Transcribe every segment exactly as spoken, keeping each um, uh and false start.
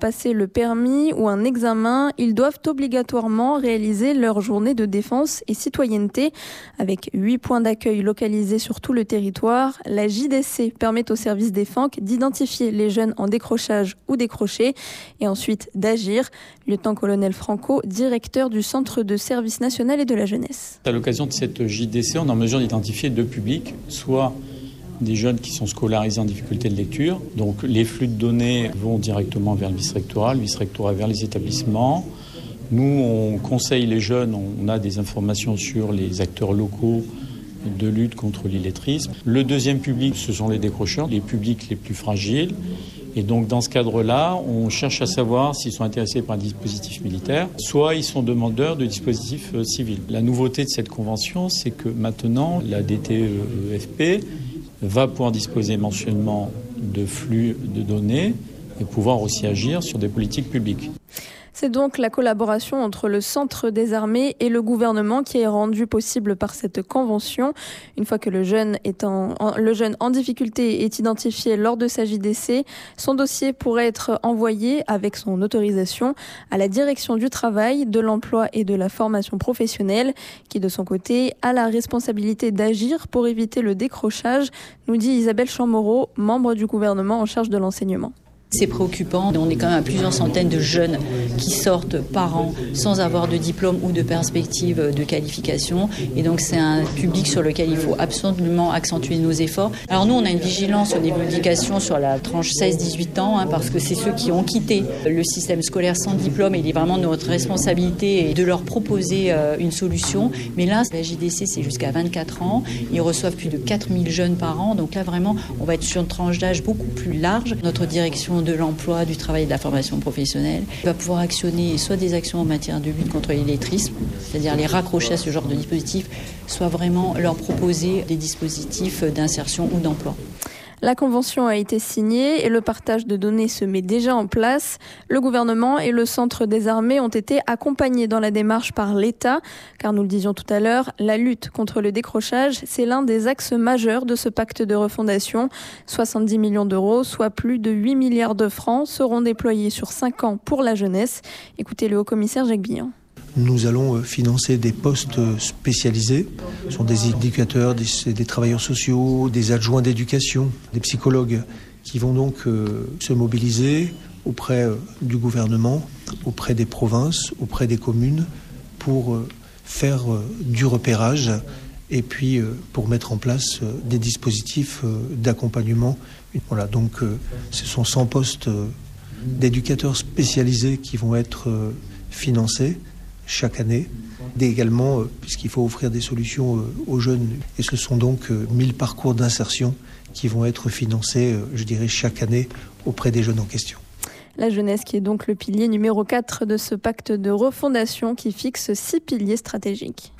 passer le permis ou un examen, ils doivent obligatoirement réaliser leur journée de défense et citoyenneté. Avec huit points d'accueil localisés sur tout le territoire, la J D C permet au service des F A N C d'identifier les jeunes en décrochage ou décroché et ensuite d'agir. Lieutenant-colonel Franco, directeur du Centre de service national et de la jeunesse. À l'occasion de cette J D C, on est en mesure d'identifier deux publics, soit des jeunes qui sont scolarisés en difficulté de lecture. Donc les flux de données vont directement vers le vice-rectorat, le vice-rectorat vers les établissements. Nous, on conseille les jeunes, on a des informations sur les acteurs locaux de lutte contre l'illettrisme. Le deuxième public, ce sont les décrocheurs, les publics les plus fragiles. Et donc dans ce cadre-là, on cherche à savoir s'ils sont intéressés par un dispositif militaire, soit ils sont demandeurs de dispositifs civils. La nouveauté de cette convention, c'est que maintenant, la D T E F P va pouvoir disposer mensuellement de flux de données et pouvoir aussi agir sur des politiques publiques. C'est donc la collaboration entre le Centre des armées et le gouvernement qui est rendue possible par cette convention. Une fois que le jeune, est en, en, le jeune en difficulté est identifié lors de sa J D C, son dossier pourrait être envoyé avec son autorisation à la direction du travail, de l'emploi et de la formation professionnelle qui de son côté a la responsabilité d'agir pour éviter le décrochage, nous dit Isabelle Chamorro, membre du gouvernement en charge de l'enseignement. C'est préoccupant. On est quand même à plusieurs centaines de jeunes qui sortent par an sans avoir de diplôme ou de perspective de qualification. Et donc, c'est un public sur lequel il faut absolument accentuer nos efforts. Alors nous, on a une vigilance au niveau de l'éducation sur la tranche seize dix-huit ans, hein, parce que c'est ceux qui ont quitté le système scolaire sans diplôme. Et il est vraiment notre responsabilité de leur proposer euh, une solution. Mais là, la J D C, c'est jusqu'à vingt-quatre ans. Ils reçoivent plus de quatre mille jeunes par an. Donc là, vraiment, on va être sur une tranche d'âge beaucoup plus large. Notre direction de l'emploi, du travail et de la formation professionnelle va pouvoir actionner soit des actions en matière de lutte contre l'illettrisme, c'est-à-dire les raccrocher à ce genre de dispositif, soit vraiment leur proposer des dispositifs d'insertion ou d'emploi. La convention a été signée et le partage de données se met déjà en place. Le gouvernement et le Centre des armées ont été accompagnés dans la démarche par l'État, car nous le disions tout à l'heure, la lutte contre le décrochage, c'est l'un des axes majeurs de ce pacte de refondation. soixante-dix millions d'euros, soit plus de huit milliards de francs, seront déployés sur cinq ans pour la jeunesse. Écoutez le haut-commissaire Jacques Billan. Nous allons financer des postes spécialisés. Ce sont des éducateurs, des, des travailleurs sociaux, des adjoints d'éducation, des psychologues qui vont donc euh, se mobiliser auprès euh, du gouvernement, auprès des provinces, auprès des communes pour euh, faire euh, du repérage et puis euh, pour mettre en place euh, des dispositifs euh, d'accompagnement. Voilà, donc euh, ce sont cent postes euh, d'éducateurs spécialisés qui vont être euh, financés chaque année, également euh, puisqu'il faut offrir des solutions euh, aux jeunes. Et ce sont donc euh, mille parcours d'insertion qui vont être financés, euh, je dirais, chaque année auprès des jeunes en question. La jeunesse qui est donc le pilier numéro quatre de ce pacte de refondation qui fixe six piliers stratégiques.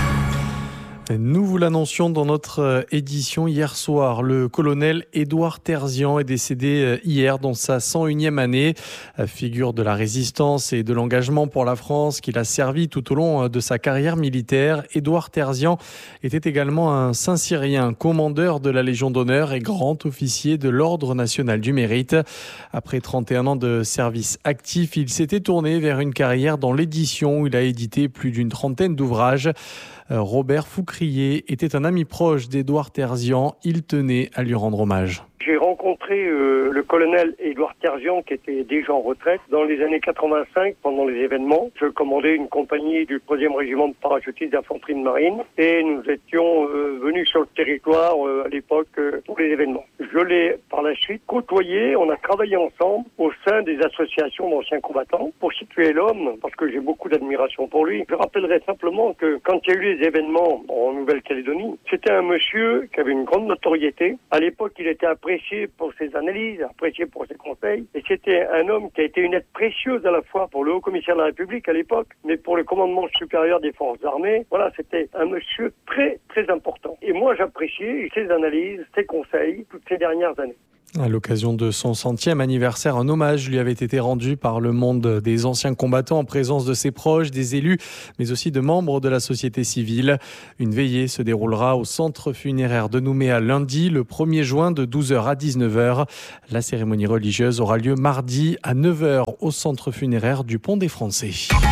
Nous vous l'annoncions dans notre édition hier soir. Le colonel Édouard Terzian est décédé hier dans sa cent unième année. Figure de la résistance et de l'engagement pour la France qu'il a servi tout au long de sa carrière militaire. Édouard Terzian était également un Saint-Cyrien, commandeur de la Légion d'honneur et grand officier de l'Ordre national du mérite. Après trente et un ans de service actif, il s'était tourné vers une carrière dans l'édition où il a édité plus d'une trentaine d'ouvrages. Robert Foucrier était un ami proche d'Édouard Terzian. Il tenait à lui rendre hommage. J'ai rencontré euh, le colonel Édouard Terzian qui était déjà en retraite dans les années quatre-vingt-cinq pendant les événements. Je commandais une compagnie du troisième régiment de parachutistes d'infanterie de marine et nous étions euh, venus sur le territoire euh, à l'époque euh, pour les événements. Je l'ai par la suite côtoyé, on a travaillé ensemble au sein des associations d'anciens combattants pour situer l'homme parce que j'ai beaucoup d'admiration pour lui. Je rappellerai simplement que quand il y a eu les événements en Nouvelle-Calédonie, c'était un monsieur qui avait une grande notoriété. À l'époque, il était apprécié pour ses analyses, apprécié pour ses conseils. Et c'était un homme qui a été une aide précieuse à la fois pour le haut-commissaire de la République à l'époque, mais pour le commandement supérieur des forces armées. Voilà, c'était un monsieur très, très important. Et moi, j'appréciais ses analyses, ses conseils, toutes ces dernières années. À l'occasion de son centième anniversaire, un hommage lui avait été rendu par le monde des anciens combattants en présence de ses proches, des élus, mais aussi de membres de la société civile. Une veillée se déroulera au centre funéraire de Nouméa lundi, le premier juin de douze heures à dix-neuf heures. La cérémonie religieuse aura lieu mardi à neuf heures au centre funéraire du Pont des Français.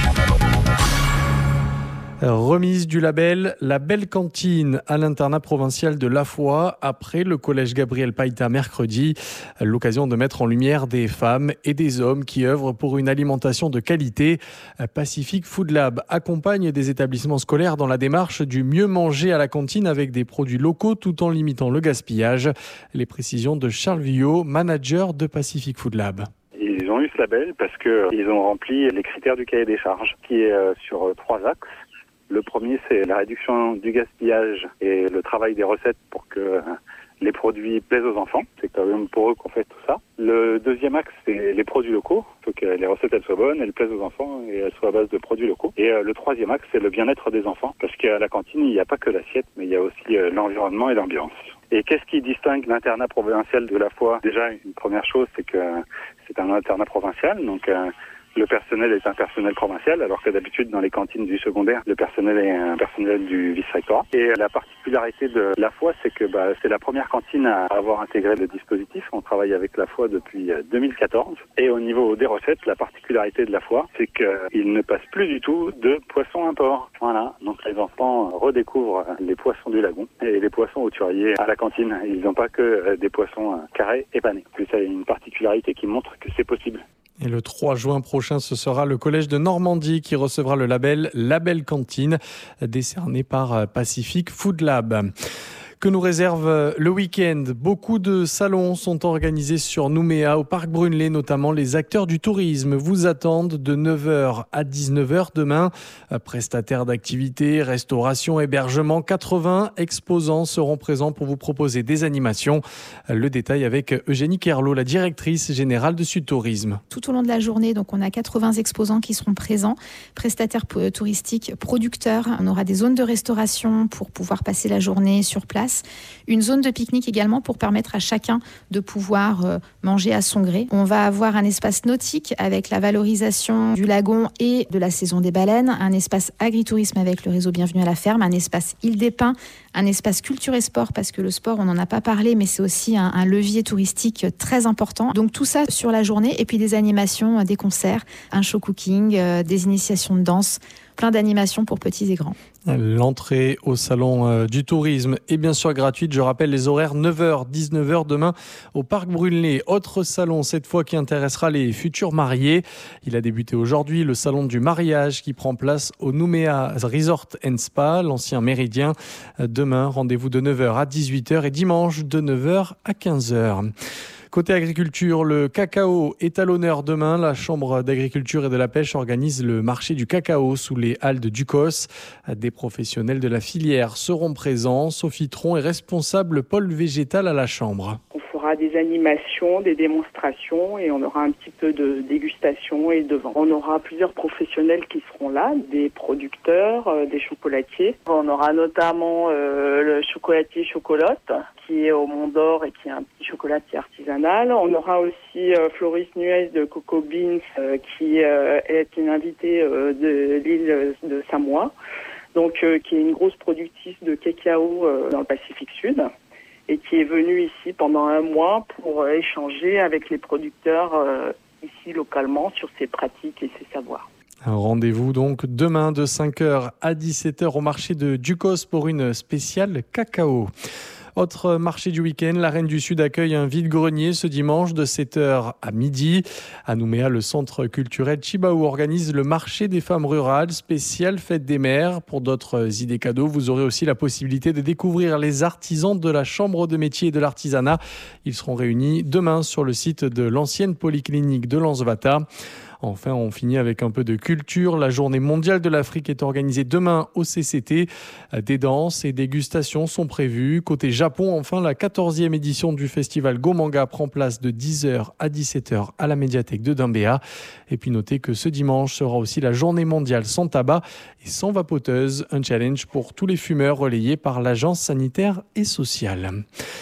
Remise du label La Belle Cantine à l'internat provincial de La Foix après le collège Gabriel Païta mercredi. L'occasion de mettre en lumière des femmes et des hommes qui œuvrent pour une alimentation de qualité. Pacific Food Lab accompagne des établissements scolaires dans la démarche du mieux manger à la cantine avec des produits locaux tout en limitant le gaspillage. Les précisions de Charles Villot, manager de Pacific Food Lab. Ils ont eu ce label parce qu'ils ont rempli les critères du cahier des charges qui est sur trois axes. Le premier, c'est la réduction du gaspillage et le travail des recettes pour que les produits plaisent aux enfants. C'est quand même pour eux qu'on fait tout ça. Le deuxième axe, c'est les produits locaux. Il faut que les recettes elles soient bonnes, elles plaisent aux enfants et elles soient à base de produits locaux. Et le troisième axe, c'est le bien-être des enfants. Parce qu'à la cantine, il n'y a pas que l'assiette, mais il y a aussi l'environnement et l'ambiance. Et qu'est-ce qui distingue l'internat provincial de La Foix ? Déjà, une première chose, c'est que c'est un internat provincial, donc euh, le personnel est un personnel provincial, alors que d'habitude, dans les cantines du secondaire, le personnel est un personnel du vice-rectorat. Et la particularité de La Foix, c'est que bah, c'est la première cantine à avoir intégré le dispositif. On travaille avec La Foix depuis deux mille quatorze. Et au niveau des recettes, la particularité de La Foix, c'est qu'il ne passe plus du tout de poissons import. Voilà. Donc les enfants redécouvrent les poissons du lagon et les poissons hauturiers à la cantine. Ils n'ont pas que des poissons carrés et panés. Puis ça a une particularité qui montre que c'est possible. Et le trois juin prochain, ce sera le collège de Normandie qui recevra le label La Belle Cantine, décerné par Pacific Food Lab. Que nous réserve le week-end. Beaucoup de salons sont organisés sur Nouméa, au parc Brunelé, notamment les acteurs du tourisme vous attendent de neuf heures à dix-neuf heures demain. Prestataires d'activités, restauration, hébergement, quatre-vingts exposants seront présents pour vous proposer des animations. Le détail avec Eugénie Kerlot, la directrice générale de Sud Tourisme. Tout au long de la journée, donc on a quatre-vingts exposants qui seront présents, prestataires touristiques, producteurs. On aura des zones de restauration pour pouvoir passer la journée sur place. Une zone de pique-nique également pour permettre à chacun de pouvoir manger à son gré. On va avoir un espace nautique avec la valorisation du lagon et de la saison des baleines, un espace agritourisme avec le réseau Bienvenue à la ferme, un espace île des Pins, un espace culture et sport parce que le sport, on n'en a pas parlé, mais c'est aussi un, un levier touristique très important. Donc tout ça sur la journée et puis des animations, des concerts, un show cooking, euh, des initiations de danse, plein d'animations pour petits et grands. L'entrée au salon euh, du tourisme est bien sûr gratuite. Je rappelle les horaires neuf heures, dix-neuf heures demain au parc Brunelé. Autre salon cette fois qui intéressera les futurs mariés. Il a débuté aujourd'hui, le salon du mariage qui prend place au Nouméa Resort and Spa, l'ancien Méridien. Demain, rendez-vous de neuf heures à dix-huit heures et dimanche de neuf heures à quinze heures. Côté agriculture, le cacao est à l'honneur demain. La Chambre d'agriculture et de la pêche organise le marché du cacao sous les halles de Ducos. Des professionnels de la filière seront présents. Sophie Tron est responsable pôle végétal à la Chambre. On fera des animations, des démonstrations et on aura un petit peu de dégustation et de vente. On aura plusieurs professionnels qui seront là, des producteurs, euh, des chocolatiers. On aura notamment euh, le chocolatier Chocolotte qui est au Mont d'Or et qui est un petit chocolatier artisanal. On aura aussi euh, Floris Nuez de Coco Beans euh, qui euh, est une invitée euh, de l'île de Samoa, donc euh, qui est une grosse productrice de cacao euh, dans le Pacifique Sud et qui est venue ici pendant un mois pour euh, échanger avec les producteurs euh, ici localement sur ses pratiques et ses savoirs. Un rendez-vous donc demain de cinq heures à dix-sept heures au marché de Ducos pour une spéciale cacao. Autre marché du week-end, la Reine du Sud accueille un vide-grenier ce dimanche de sept heures à midi. À Nouméa, le centre culturel Chibaou organise le marché des femmes rurales, spécial fête des mères. Pour d'autres idées cadeaux, vous aurez aussi la possibilité de découvrir les artisans de la Chambre de métier et de l'artisanat. Ils seront réunis demain sur le site de l'ancienne polyclinique de Lansvata. Enfin, on finit avec un peu de culture. La journée mondiale de l'Afrique est organisée demain au C C T. Des danses et dégustations sont prévues. Côté Japon, enfin, la quatorzième édition du festival Go Manga prend place de dix heures à dix-sept heures à la médiathèque de Doumbéa. Et puis notez que ce dimanche sera aussi la journée mondiale sans tabac et sans vapoteuse. Un challenge pour tous les fumeurs relayé par l'Agence sanitaire et sociale.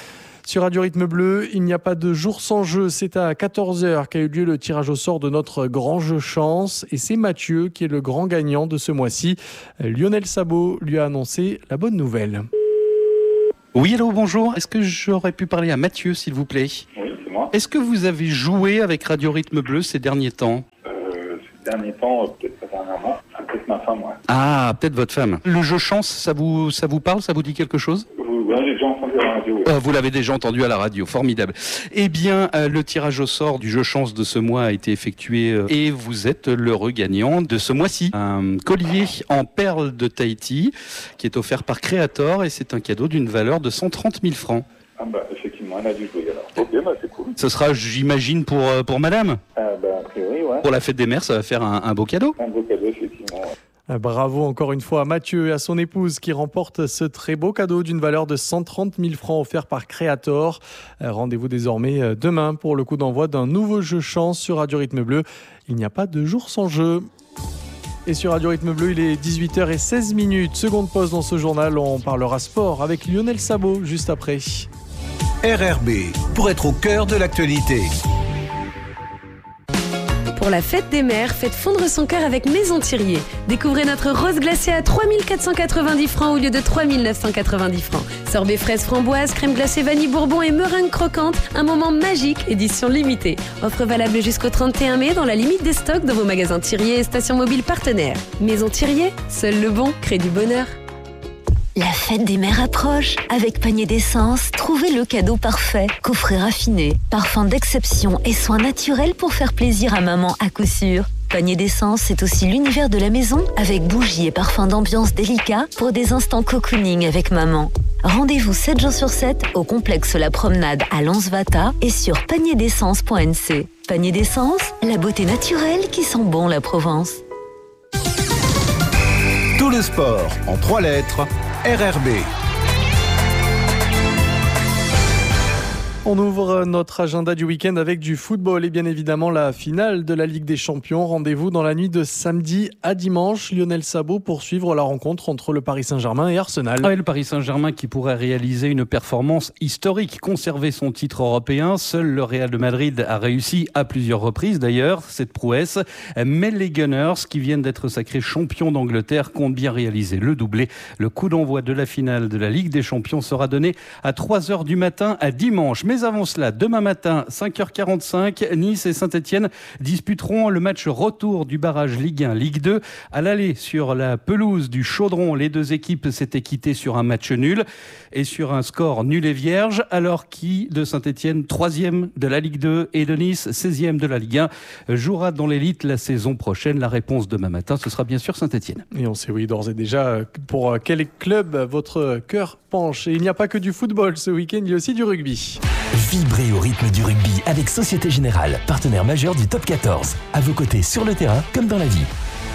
Sur Radio Rythme Bleu, il n'y a pas de jour sans jeu. C'est à quatorze heures qu'a eu lieu le tirage au sort de notre grand jeu chance. Et c'est Mathieu qui est le grand gagnant de ce mois-ci. Lionel Sabot lui a annoncé la bonne nouvelle. Oui, allô, bonjour. Est-ce que j'aurais pu parler à Mathieu, s'il vous plaît ? Oui, c'est moi. Est-ce que vous avez joué avec Radio Rythme Bleu ces derniers temps ? Euh, ces derniers temps, euh, peut-être pas dernièrement. C'est peut-être ma femme, ouais. Ah, peut-être votre femme. Le jeu chance, ça vous, ça vous parle ? Ça vous dit quelque chose ? Oui, j'ai déjà entendu à la radio. Ouais. Euh, vous l'avez déjà entendu à la radio, formidable. Eh bien, euh, le tirage au sort du jeu chance de ce mois a été effectué euh, et vous êtes l'heureux gagnant de ce mois-ci. Un collier en perles de Tahiti qui est offert par Creator et c'est un cadeau d'une valeur de cent trente mille francs. Ah bah, effectivement, elle a dû jouer alors. Ok, bah c'est cool. Ce sera, j'imagine, pour, euh, pour madame ? Ah bah, a priori, ouais. Pour la fête des mères, ça va faire un, un beau cadeau. Un beau cadeau, effectivement, ouais. Bravo encore une fois à Mathieu et à son épouse qui remportent ce très beau cadeau d'une valeur de cent trente mille francs offert par Creator. Rendez-vous désormais demain pour le coup d'envoi d'un nouveau jeu chance sur Radio Rythme Bleu. Il n'y a pas de jour sans jeu. Et sur Radio Rythme Bleu, il est dix-huit heures seize minutes. Seconde pause dans ce journal, on parlera sport avec Lionel Sabot juste après. R R B, pour être au cœur de l'actualité. Pour la fête des mères, faites fondre son cœur avec Maison Thirier. Découvrez notre rose glacée à trois mille quatre cent quatre-vingt-dix francs au lieu de trois mille neuf cent quatre-vingt-dix francs. Sorbet fraise framboise, crème glacée vanille bourbon et meringue croquante. Un moment magique, édition limitée. Offre valable jusqu'au trente et un mai dans la limite des stocks dans vos magasins Thirier et stations mobiles partenaires. Maison Thirier, seul le bon crée du bonheur. La fête des mères approche. Avec Panier d'essence, trouvez le cadeau parfait. Coffret raffiné, parfum d'exception et soins naturels pour faire plaisir à maman à coup sûr. Panier d'essence, c'est aussi l'univers de la maison avec bougies et parfums d'ambiance délicats pour des instants cocooning avec maman. Rendez-vous sept jours sur sept au complexe La Promenade à Lansvata et sur panier d'essence point n c. Panier d'essence, la beauté naturelle qui sent bon la Provence. Tout le sport en trois lettres. R R B. On ouvre notre agenda du week-end avec du football et bien évidemment la finale de la Ligue des Champions. Rendez-vous dans la nuit de samedi à dimanche. Lionel Sabot pour suivre la rencontre entre le Paris Saint-Germain et Arsenal. Ah oui, le Paris Saint-Germain qui pourrait réaliser une performance historique, conserver son titre européen. Seul le Real de Madrid a réussi à plusieurs reprises d'ailleurs cette prouesse. Mais les Gunners qui viennent d'être sacrés champions d'Angleterre comptent bien réaliser le doublé. Le coup d'envoi de la finale de la Ligue des Champions sera donné à trois heures du matin à dimanche. Mais avant cela, demain matin, cinq heures quarante-cinq, Nice et Saint-Etienne disputeront le match retour du barrage Ligue un, Ligue deux. À l'aller sur la pelouse du Chaudron, les deux équipes s'étaient quittées sur un match nul et sur un score nul et vierge, alors qui de Saint-Etienne, troisième de la Ligue deux et de Nice, seizième de la Ligue un, jouera dans l'élite la saison prochaine. La réponse demain matin, ce sera bien sûr Saint-Etienne. Et on sait oui d'ores et déjà pour quel club votre cœur penche. Et il n'y a pas que du football ce week-end, il y a aussi du rugby. Vibrez au rythme du rugby avec Société Générale, partenaire majeur du Top quatorze. À vos côtés sur le terrain comme dans la vie.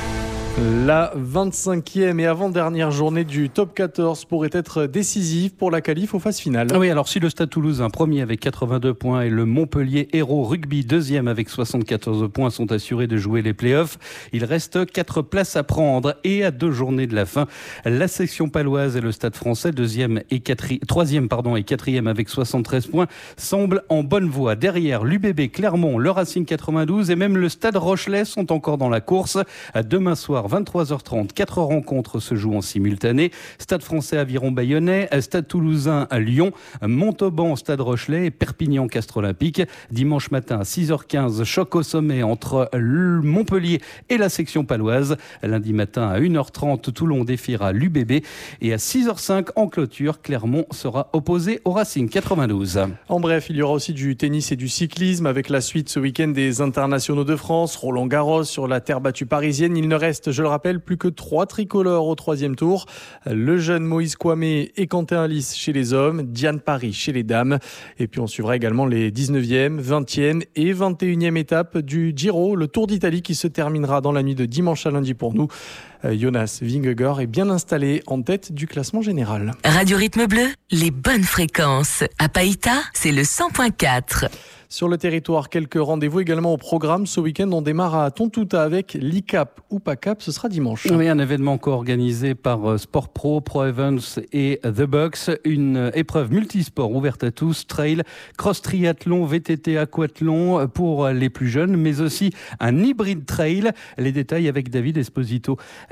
La vingt-cinquième et avant-dernière journée du Top quatorze pourrait être décisive pour la qualif aux phases finales. Oui, alors si le Stade Toulousain, premier avec quatre-vingt-deux points, et le Montpellier Hérault Rugby, deuxième avec soixante-quatorze points, sont assurés de jouer les playoffs, il reste quatre places à prendre. Et à deux journées de la fin, la section paloise et le Stade français, deuxième et quatri... troisième pardon, et quatrième avec soixante-treize points, semblent en bonne voie. Derrière, l'U B B, Clermont, le Racing quatre-vingt-douze et même le Stade Rochelais sont encore dans la course. À demain soir, vingt-trois heures trente, quatre rencontres se jouent en simultané. Stade français Aviron Bayonnais, Stade Toulousain à Lyon, Montauban Stade Rochelais et Perpignan Castres Olympique. Dimanche matin à six heures quinze, choc au sommet entre Montpellier et la section paloise. Lundi matin à une heure trente, Toulon défiera l'U B B et à six heures cinq en clôture, Clermont sera opposé au Racing quatre-vingt-douze. En bref, il y aura aussi du tennis et du cyclisme avec la suite ce week-end des internationaux de France, Roland Garros sur la terre battue parisienne. Il ne reste, je le rappelle, plus que trois tricolores au troisième tour. Le jeune Moïse Kouamé et Quentin Alice chez les hommes, Diane Paris chez les dames. Et puis on suivra également les dix-neuvième, vingtième et vingt et unième étapes du Giro, le Tour d'Italie qui se terminera dans la nuit de dimanche à lundi pour nous. Jonas Vingegaard est bien installé en tête du classement général. Radio Rythme Bleu, les bonnes fréquences. À Païta, c'est le cent point quatre. Sur le territoire, quelques rendez-vous également au programme. Ce week-end, on démarre à Tontouta avec l'I C A P ou PACAP. Ce sera dimanche. Oui, un événement co-organisé par Sport Pro, Pro Events et The Box. Une épreuve multisport ouverte à tous, trail, cross triathlon, V T T, aquathlon pour les plus jeunes, mais aussi un hybride trail. Les détails avec David Esposito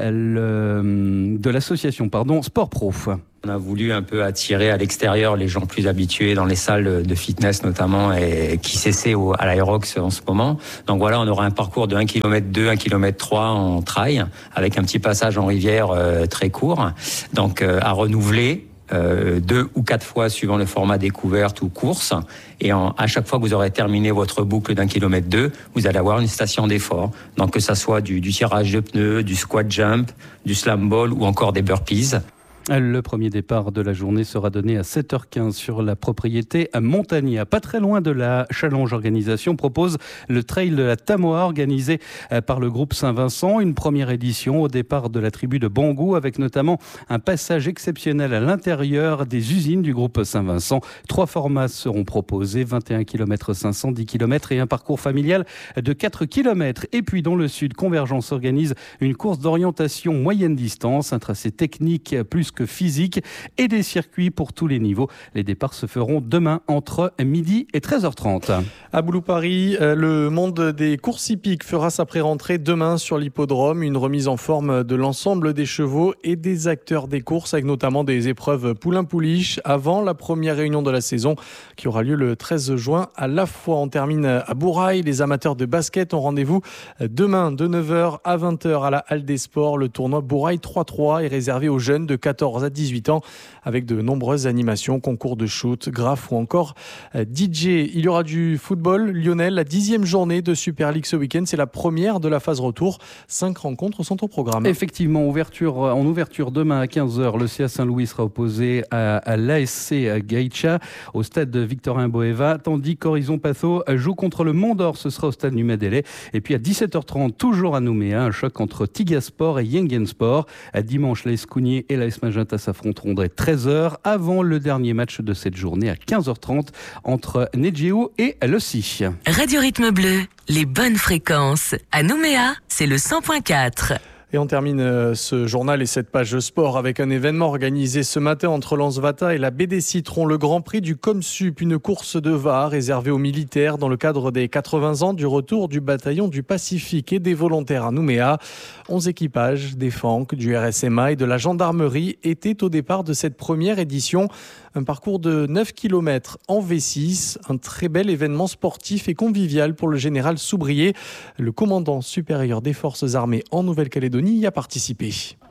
le, de l'association pardon, Sport Pro. On a voulu un peu attirer à l'extérieur les gens plus habitués dans les salles de fitness notamment et qui s'essaient au, à l'Aerox en ce moment. Donc voilà, on aura un parcours de un kilomètre deux, un kilomètre trois en trail avec un petit passage en rivière euh, très court. Donc euh, à renouveler euh, deux ou quatre fois suivant le format découverte ou course. Et en, à chaque fois que vous aurez terminé votre boucle d'un kilomètre deux, vous allez avoir une station d'effort. Donc que ça soit du, du tirage de pneus, du squat jump, du slam ball ou encore des burpees. Le premier départ de la journée sera donné à sept heures quinze sur la propriété à Montagna. Pas très loin de la Challenge Organisation propose le trail de la Tamoa organisé par le groupe Saint-Vincent. Une première édition au départ de la tribu de Bangou avec notamment un passage exceptionnel à l'intérieur des usines du groupe Saint-Vincent. Trois formats seront proposés, vingt et un kilomètres cinq cents, dix kilomètres et un parcours familial de quatre kilomètres. Et puis dans le sud, Convergence organise une course d'orientation moyenne distance, un tracé technique plus que physique et des circuits pour tous les niveaux. Les départs se feront demain entre midi et treize heures trente. À Boulou-Paris, le monde des courses hippiques fera sa pré-rentrée demain sur l'hippodrome. Une remise en forme de l'ensemble des chevaux et des acteurs des courses avec notamment des épreuves poulain-pouliche avant la première réunion de la saison qui aura lieu le treize juin à La Foix. On termine à Bourail. Les amateurs de basket ont rendez-vous demain de neuf heures à vingt heures à la Halle des Sports. Le tournoi Bourail trois trois est réservé aux jeunes de quatorze à dix-huit ans avec de nombreuses animations, concours de shoot, graphes ou encore D J. Il y aura du football. Lionel, la dixième journée de Super League ce week-end, c'est la première de la phase retour. Cinq rencontres sont au programme. Effectivement, ouverture, en ouverture demain à quinze heures, le C A Saint-Louis sera opposé à, à l'A S C Gaïcha au stade Victorin Boeva, tandis qu'Horizon Patho joue contre le Mont d'Or, ce sera au stade Numadélé. Et puis à dix-sept heures trente, toujours à Nouméa, un choc entre Tigasport et Yengensport. À dimanche, l'A S Cougnier et l'A S Magenta s'affronteront dès treize heures avant le dernier match de cette journée à quinze heures trente entre Nedjéo et Le Si. Radio Rythme Bleu, les bonnes fréquences. À Nouméa, c'est le cent point quatre. Et on termine ce journal et cette page sport avec un événement organisé ce matin entre Lansvata et la B D Citron, le Grand Prix du Comsup, une course de V A R réservée aux militaires dans le cadre des quatre-vingts ans du retour du bataillon du Pacifique et des volontaires à Nouméa. onze équipages, des F A N C, du R S M A et de la gendarmerie étaient au départ de cette première édition. Un parcours de neuf kilomètres en V six, un très bel événement sportif et convivial pour le général Soubrier. Le commandant supérieur des forces armées en Nouvelle-Calédonie y a participé.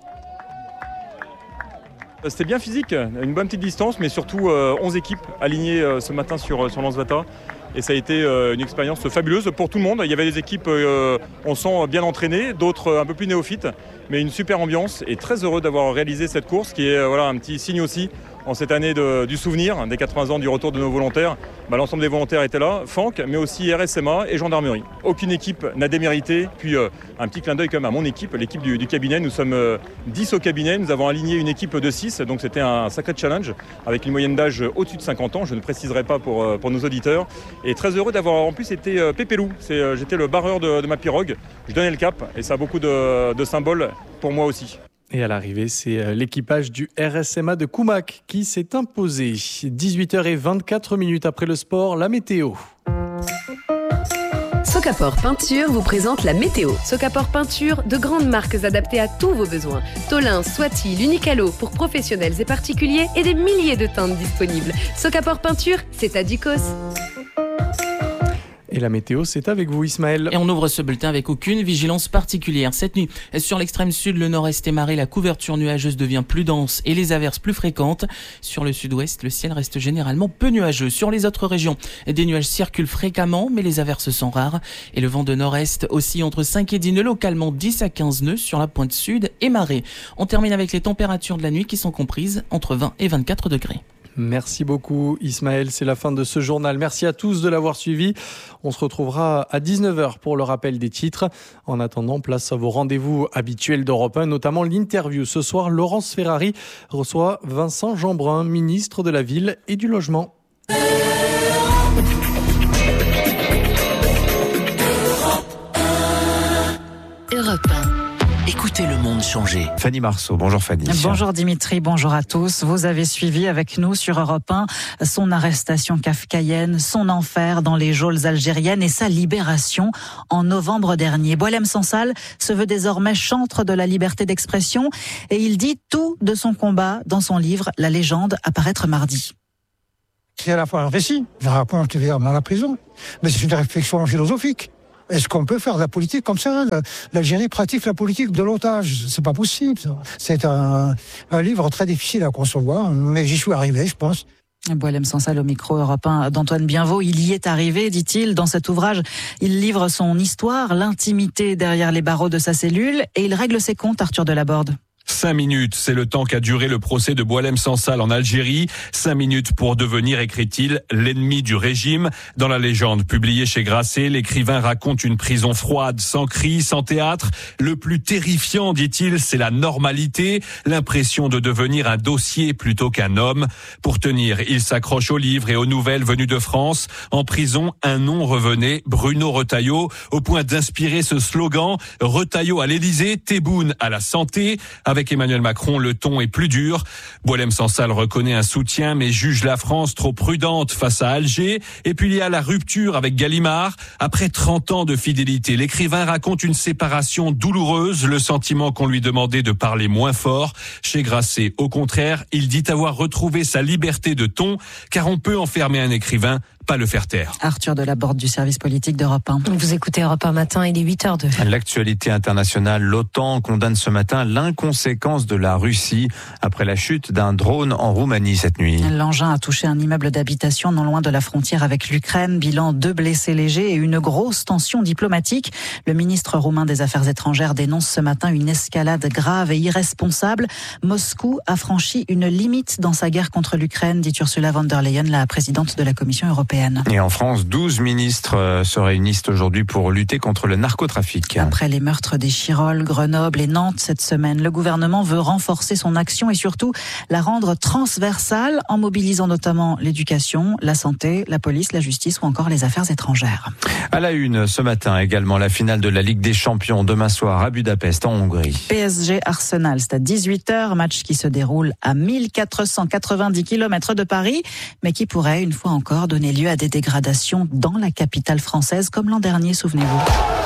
C'était bien physique, une bonne petite distance, mais surtout euh, onze équipes alignées euh, ce matin sur, sur Lansvata. Et ça a été euh, une expérience fabuleuse pour tout le monde. Il y avait des équipes, euh, on sent, bien entraînées, d'autres euh, un peu plus néophytes, mais une super ambiance. Et très heureux d'avoir réalisé cette course, qui est euh, voilà, un petit signe aussi en cette année de, du souvenir des quatre-vingts ans du retour de nos volontaires. Bah, l'ensemble des volontaires étaient là, F A N C, mais aussi R S M A et gendarmerie. Aucune équipe n'a démérité. Puis euh, un petit clin d'œil quand même à mon équipe, l'équipe du, du cabinet. Nous sommes euh, dix au cabinet, nous avons aligné une équipe de six, donc c'était un sacré challenge avec une moyenne d'âge au-dessus de cinquante ans, je ne préciserai pas pour, euh, pour nos auditeurs. Et très heureux d'avoir en plus été euh, Pépélou, C'est, euh, j'étais le barreur de, de ma pirogue, je donnais le cap et ça a beaucoup de, de symboles pour moi aussi. Et à l'arrivée, c'est l'équipage du R S M A de Koumak qui s'est imposé. dix-huit heures vingt-quatre minutes après le sport, la météo. Socapor Peinture vous présente la météo. Socapor Peinture, de grandes marques adaptées à tous vos besoins. Tolin, Swati, l'Unicalo pour professionnels et particuliers et des milliers de teintes disponibles. Socapor Peinture, c'est à Ducos. Et la météo, c'est avec vous, Ismaël. Et on ouvre ce bulletin avec aucune vigilance particulière. Cette nuit, sur l'extrême sud, le nord-est et marée, la couverture nuageuse devient plus dense et les averses plus fréquentes. Sur le sud-ouest, le ciel reste généralement peu nuageux. Sur les autres régions, des nuages circulent fréquemment, mais les averses sont rares. Et le vent de nord-est aussi entre cinq et dix nœuds, localement dix à quinze nœuds sur la pointe sud et marée. On termine avec les températures de la nuit qui sont comprises entre vingt et vingt-quatre degrés. Merci beaucoup Ismaël, c'est la fin de ce journal. Merci à tous de l'avoir suivi. On se retrouvera à dix-neuf heures pour le rappel des titres. En attendant, place à vos rendez-vous habituels d'Europe un, notamment l'interview. Ce soir, Laurence Ferrari reçoit Vincent Jeanbrun, ministre de la Ville et du Logement. Europe un. Écoutez le monde changer. Fanny Marceau, bonjour Fanny. Bonjour Dimitri, bonjour à tous. Vous avez suivi avec nous sur Europe un son arrestation kafkaïenne, son enfer dans les geôles algériennes et sa libération en novembre dernier. Boualem Sansal se veut désormais chantre de la liberté d'expression et il dit tout de son combat dans son livre La légende à paraître mardi. C'est à la fois un récit, je raconte dans la prison, mais c'est une réflexion philosophique. Est-ce qu'on peut faire de la politique comme ça? L'Algérie pratique la politique de l'otage. C'est pas possible. C'est un, un livre très difficile à concevoir, mais j'y suis arrivé, je pense. Boualem Sansal au micro Europe un d'Antoine Bienvaux. Il y est arrivé, dit-il. Dans cet ouvrage, il livre son histoire, l'intimité derrière les barreaux de sa cellule et il règle ses comptes, Arthur Delaborde. Cinq minutes, c'est le temps qu'a duré le procès de Boualem Sansal en Algérie. Cinq minutes pour devenir, écrit-il, l'ennemi du régime. Dans la légende publiée chez Grasset, l'écrivain raconte une prison froide, sans cris, sans théâtre. Le plus terrifiant, dit-il, c'est la normalité, l'impression de devenir un dossier plutôt qu'un homme. Pour tenir, il s'accroche aux livres et aux nouvelles venues de France. En prison, un nom revenait, Bruno Retailleau, au point d'inspirer ce slogan, Retailleau à l'Élysée, Tebboune à la santé. Avec Emmanuel Macron, le ton est plus dur. Boualem Sansal reconnaît un soutien, mais juge la France trop prudente face à Alger. Et puis il y a la rupture avec Gallimard. Après trente ans de fidélité, l'écrivain raconte une séparation douloureuse, le sentiment qu'on lui demandait de parler moins fort. Chez Grasset, au contraire, il dit avoir retrouvé sa liberté de ton, car on peut enfermer un écrivain, pas le faire taire. Arthur Delaborde du service politique d'Europe un. Vous écoutez Europe un matin, il est huit heures deux. L'actualité internationale, l'OTAN condamne ce matin l'inconséquence de la Russie après la chute d'un drone en Roumanie cette nuit. L'engin a touché un immeuble d'habitation non loin de la frontière avec l'Ukraine. Bilan, deux blessés légers et une grosse tension diplomatique. Le ministre roumain des Affaires étrangères dénonce ce matin une escalade grave et irresponsable. Moscou a franchi une limite dans sa guerre contre l'Ukraine, dit Ursula von der Leyen, la présidente de la Commission européenne. Et en France, douze ministres se réunissent aujourd'hui pour lutter contre le narcotrafic. Après les meurtres des Chirolles, Grenoble et Nantes cette semaine, le gouvernement veut renforcer son action et surtout la rendre transversale en mobilisant notamment l'éducation, la santé, la police, la justice ou encore les affaires étrangères. À la une ce matin également, la finale de la Ligue des Champions demain soir à Budapest en Hongrie. P S G Arsenal, c'est à dix-huit heures, match qui se déroule à mille quatre cent quatre-vingt-dix kilomètres de Paris, mais qui pourrait une fois encore donner lieu à des dégradations dans la capitale française comme l'an dernier, souvenez-vous.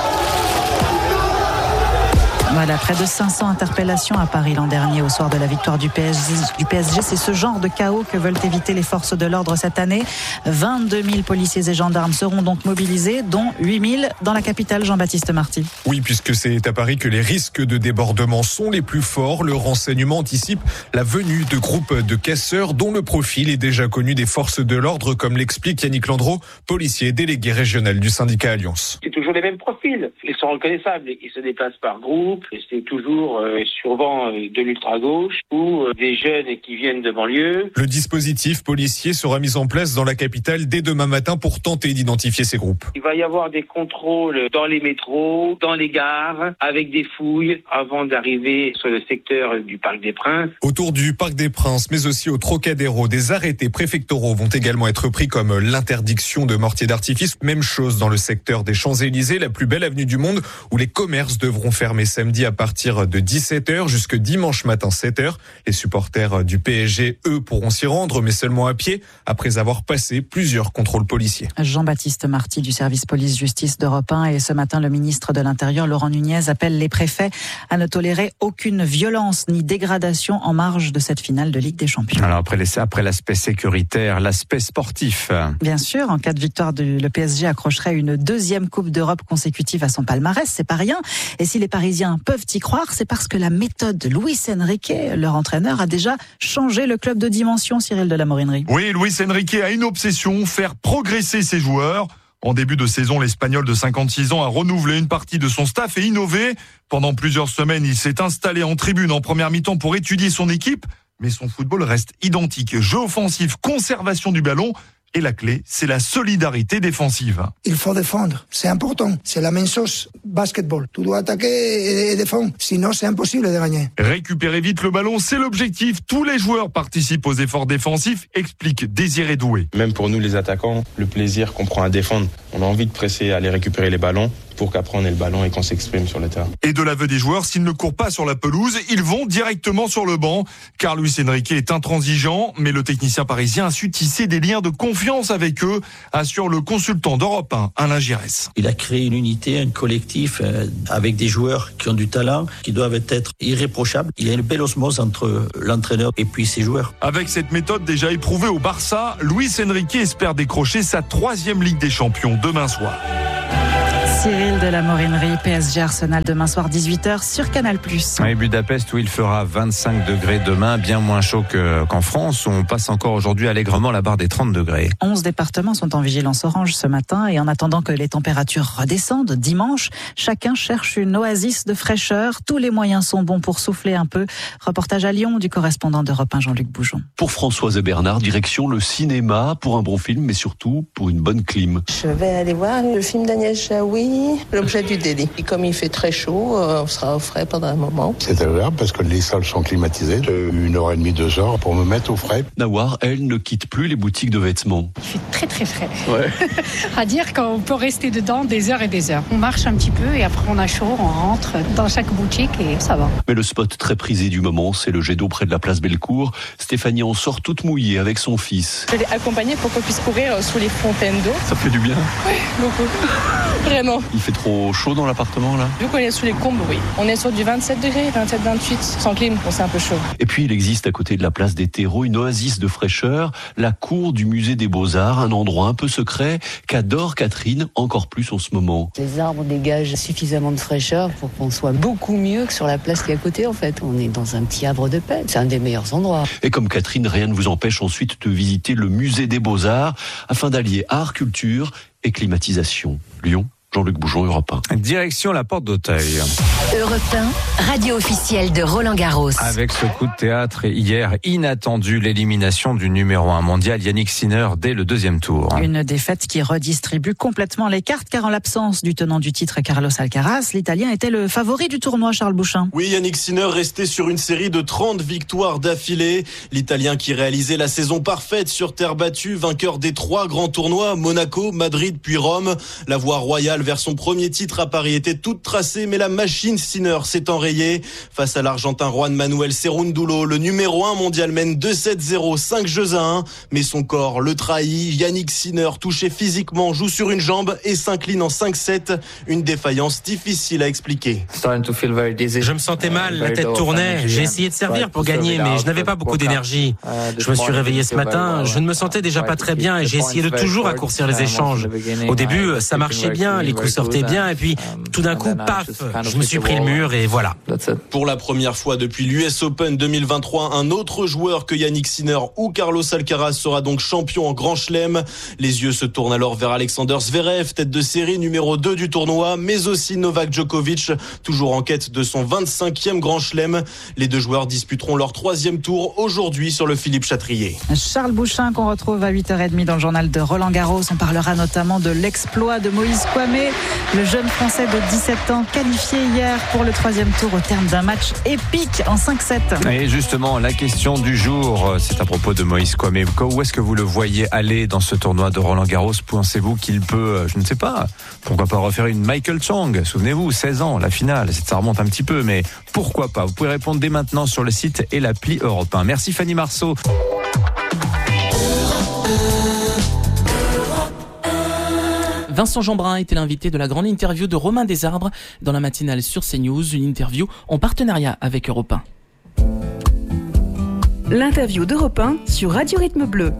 Voilà, près de cinq cents interpellations à Paris l'an dernier au soir de la victoire du P S G. Du P S G, c'est ce genre de chaos que veulent éviter les forces de l'ordre cette année. vingt-deux mille policiers et gendarmes seront donc mobilisés, dont huit mille dans la capitale, Jean-Baptiste Marty. Oui, puisque c'est à Paris que les risques de débordement sont les plus forts. Le renseignement anticipe la venue de groupes de casseurs dont le profil est déjà connu des forces de l'ordre, comme l'explique Yannick Landreau, policier délégué régional du syndicat Alliance. C'est toujours les mêmes profils. Ils sont reconnaissables. Ils se déplacent par groupe. C'est toujours euh, souvent euh, de l'ultra-gauche ou euh, des jeunes qui viennent de banlieue. Le dispositif policier sera mis en place dans la capitale dès demain matin pour tenter d'identifier ces groupes. Il va y avoir des contrôles dans les métros, dans les gares, avec des fouilles avant d'arriver sur le secteur du Parc des Princes. Autour du Parc des Princes, mais aussi au Trocadéro, des arrêtés préfectoraux vont également être pris comme l'interdiction de mortiers d'artifice. Même chose dans le secteur des Champs-Élysées, la plus belle avenue du monde, où les commerces devront fermer samedi à partir de dix-sept heures jusque dimanche matin sept heures. Les supporters du P S G, eux, pourront s'y rendre, mais seulement à pied, après avoir passé plusieurs contrôles policiers. Jean-Baptiste Marty du service police-justice d'Europe un. Et ce matin, le ministre de l'Intérieur, Laurent Nunez, appelle les préfets à ne tolérer aucune violence ni dégradation en marge de cette finale de Ligue des Champions. Alors après, les, après l'aspect sécuritaire, l'aspect sportif. Bien sûr, en cas de victoire, du, le P S G accrocherait une deuxième Coupe d'Europe consécutive à son palmarès, c'est pas rien. Et si les Parisiens peuvent y croire, c'est parce que la méthode de Luis Enrique, leur entraîneur, a déjà changé le club de dimension, Cyril de la Morinerie. Oui, Luis Enrique a une obsession, faire progresser ses joueurs. En début de saison, l'Espagnol de cinquante-six ans a renouvelé une partie de son staff et innové. Pendant plusieurs semaines, il s'est installé en tribune en première mi-temps pour étudier son équipe, mais son football reste identique. Jeu offensif, conservation du ballon. Et la clé, c'est la solidarité défensive. Il faut défendre, c'est important. C'est la même chose, basketball. Tu dois attaquer et défendre, sinon c'est impossible de gagner. Récupérer vite le ballon, c'est l'objectif. Tous les joueurs participent aux efforts défensifs, explique Désiré Doué. Même pour nous les attaquants, le plaisir qu'on prend à défendre, on a envie de presser, aller récupérer les ballons. pour qu'après on ait le ballon et qu'on s'exprime sur le terrain. Et de l'aveu des joueurs, s'ils ne courent pas sur la pelouse, ils vont directement sur le banc. Car Luis Enrique est intransigeant, mais le technicien parisien a su tisser des liens de confiance avec eux, assure le consultant d'Europe un, Alain Giresse. Il a créé une unité, un collectif euh, avec des joueurs qui ont du talent, qui doivent être irréprochables. Il y a une belle osmose entre l'entraîneur et puis ses joueurs. Avec cette méthode déjà éprouvée au Barça, Luis Enrique espère décrocher sa troisième Ligue des Champions demain soir. Cyril de la Morinerie, P S G Arsenal demain soir dix-huit heures sur Canal plus. Et Budapest où il fera vingt-cinq degrés demain, bien moins chaud que, qu'en France. On passe encore aujourd'hui allègrement la barre des trente degrés. onze départements sont en vigilance orange ce matin et en attendant que les températures redescendent dimanche, chacun cherche une oasis de fraîcheur. Tous les moyens sont bons pour souffler un peu. Reportage à Lyon du correspondant d'Europe un Jean-Luc Boujon. Pour Françoise et Bernard, direction le cinéma pour un bon film mais surtout pour une bonne clim. Je vais aller voir le film d'Agnès Jaoui, L'objet du délit. Et comme il fait très chaud, on sera au frais pendant un moment. C'est agréable parce que les salles sont climatisées. J'ai une heure et demie, deux heures pour me mettre au frais. Nawar, elle, ne quitte plus les boutiques de vêtements. Il fait très très frais. Ouais. À dire qu'on peut rester dedans des heures et des heures. On marche un petit peu et après on a chaud, on rentre dans chaque boutique et ça va. Mais le spot très prisé du moment, c'est le jet d'eau près de la place Bellecour. Stéphanie en sort toute mouillée avec son fils. Je l'ai accompagné pour qu'on puisse courir sous les fontaines d'eau. Ça fait du bien. Oui, beaucoup. Vraiment. Il fait trop chaud dans l'appartement là? Vu qu'on est sous les combes, oui. On est sur du vingt-sept degrés, vingt-sept vingt-huit. Sans clim, bon, c'est un peu chaud. Et puis il existe à côté de la place des terreaux une oasis de fraîcheur, la cour du musée des Beaux-Arts, un endroit un peu secret qu'adore Catherine encore plus en ce moment. Les arbres dégagent suffisamment de fraîcheur pour qu'on soit beaucoup mieux que sur la place qui est à côté en fait. On est dans un petit havre de paix. C'est un des meilleurs endroits. Et comme Catherine, rien ne vous empêche ensuite de visiter le musée des Beaux-Arts afin d'allier art, culture et climatisation. Lyon, Jean-Luc Boujon, Europe un. Direction la porte d'Auteuil. Europe un, radio officielle de Roland Garros. Avec ce coup de théâtre et hier inattendu, l'élimination du numéro un mondial Yannick Sinner dès le deuxième tour. Une défaite qui redistribue complètement les cartes car en l'absence du tenant du titre Carlos Alcaraz, l'Italien était le favori du tournoi. Charles Bouchin. Oui, Yannick Sinner restait sur une série de trente victoires d'affilée. L'Italien qui réalisait la saison parfaite sur terre battue, vainqueur des trois grands tournois, Monaco, Madrid puis Rome. La voie royale vers son premier titre à Paris était toute tracée, mais la machine Sinner s'est enrayée. Face à l'Argentin Juan Manuel Cerúndulo, le numéro un mondial mène deux sept zéro, cinq jeux à un. Mais son corps le trahit. Yannick Sinner, touché physiquement, joue sur une jambe et s'incline en cinq sept. Une défaillance difficile à expliquer. Je me sentais mal, la tête tournait. J'ai essayé de servir pour gagner, mais je n'avais pas beaucoup d'énergie. Je me suis réveillé ce matin, je ne me sentais déjà pas très bien et j'ai essayé de toujours raccourcir les échanges. Au début, ça marchait bien, les coups sortaient bien et puis tout d'un coup, paf, je me suis pris le mur et voilà. Pour la première fois depuis l'U S Open deux mille vingt-trois, un autre joueur que Yannick Sinner ou Carlos Alcaraz sera donc champion en Grand Chelem. Les yeux se tournent alors vers Alexander Zverev, tête de série numéro deux du tournoi, mais aussi Novak Djokovic, toujours en quête de son vingt-cinquième Grand Chelem. Les deux joueurs disputeront leur troisième tour aujourd'hui sur le Philippe Chatrier. Charles Bouchin qu'on retrouve à huit heures trente dans le journal de Roland Garros. On parlera notamment de l'exploit de Moïse Kouamé, le jeune Français de dix-sept ans qualifié hier pour le troisième tour au terme d'un match épique en cinq sept. Et justement, la question du jour, c'est à propos de Moïse Kouamé. Où est-ce que vous le voyez aller dans ce tournoi de Roland Garros? Pensez-vous qu'il peut, je ne sais pas, pourquoi pas refaire une Michael Chang? Souvenez-vous, seize ans, la finale, ça remonte un petit peu, mais pourquoi pas? Vous pouvez répondre dès maintenant sur le site et l'appli Europe un. Merci Fanny Marceau. Vincent Jeanbrun était l'invité de la grande interview de Romain Desarbres dans la matinale sur CNews, une interview en partenariat avec Europe un. L'interview d'Europe un sur Radio Rythme Bleu.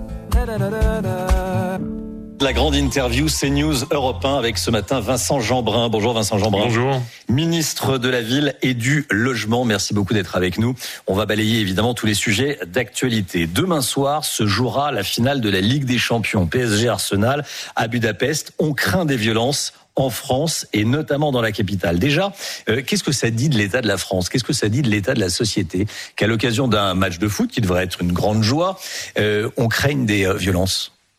La grande interview CNews Europe un avec ce matin Vincent Jeanbrun. Bonjour Vincent Jeanbrun. Bonjour. Ministre de la Ville et du Logement. Merci beaucoup d'être avec nous. On va balayer évidemment tous les sujets d'actualité. Demain soir se jouera la finale de la Ligue des Champions. P S G Arsenal à Budapest. On craint des violences en France et notamment dans la capitale. Déjà, euh, qu'est-ce que ça dit de l'état de la France? Qu'est-ce que ça dit de l'état de la société qu'à l'occasion d'un match de foot qui devrait être une grande joie, euh, on craigne des euh, violences?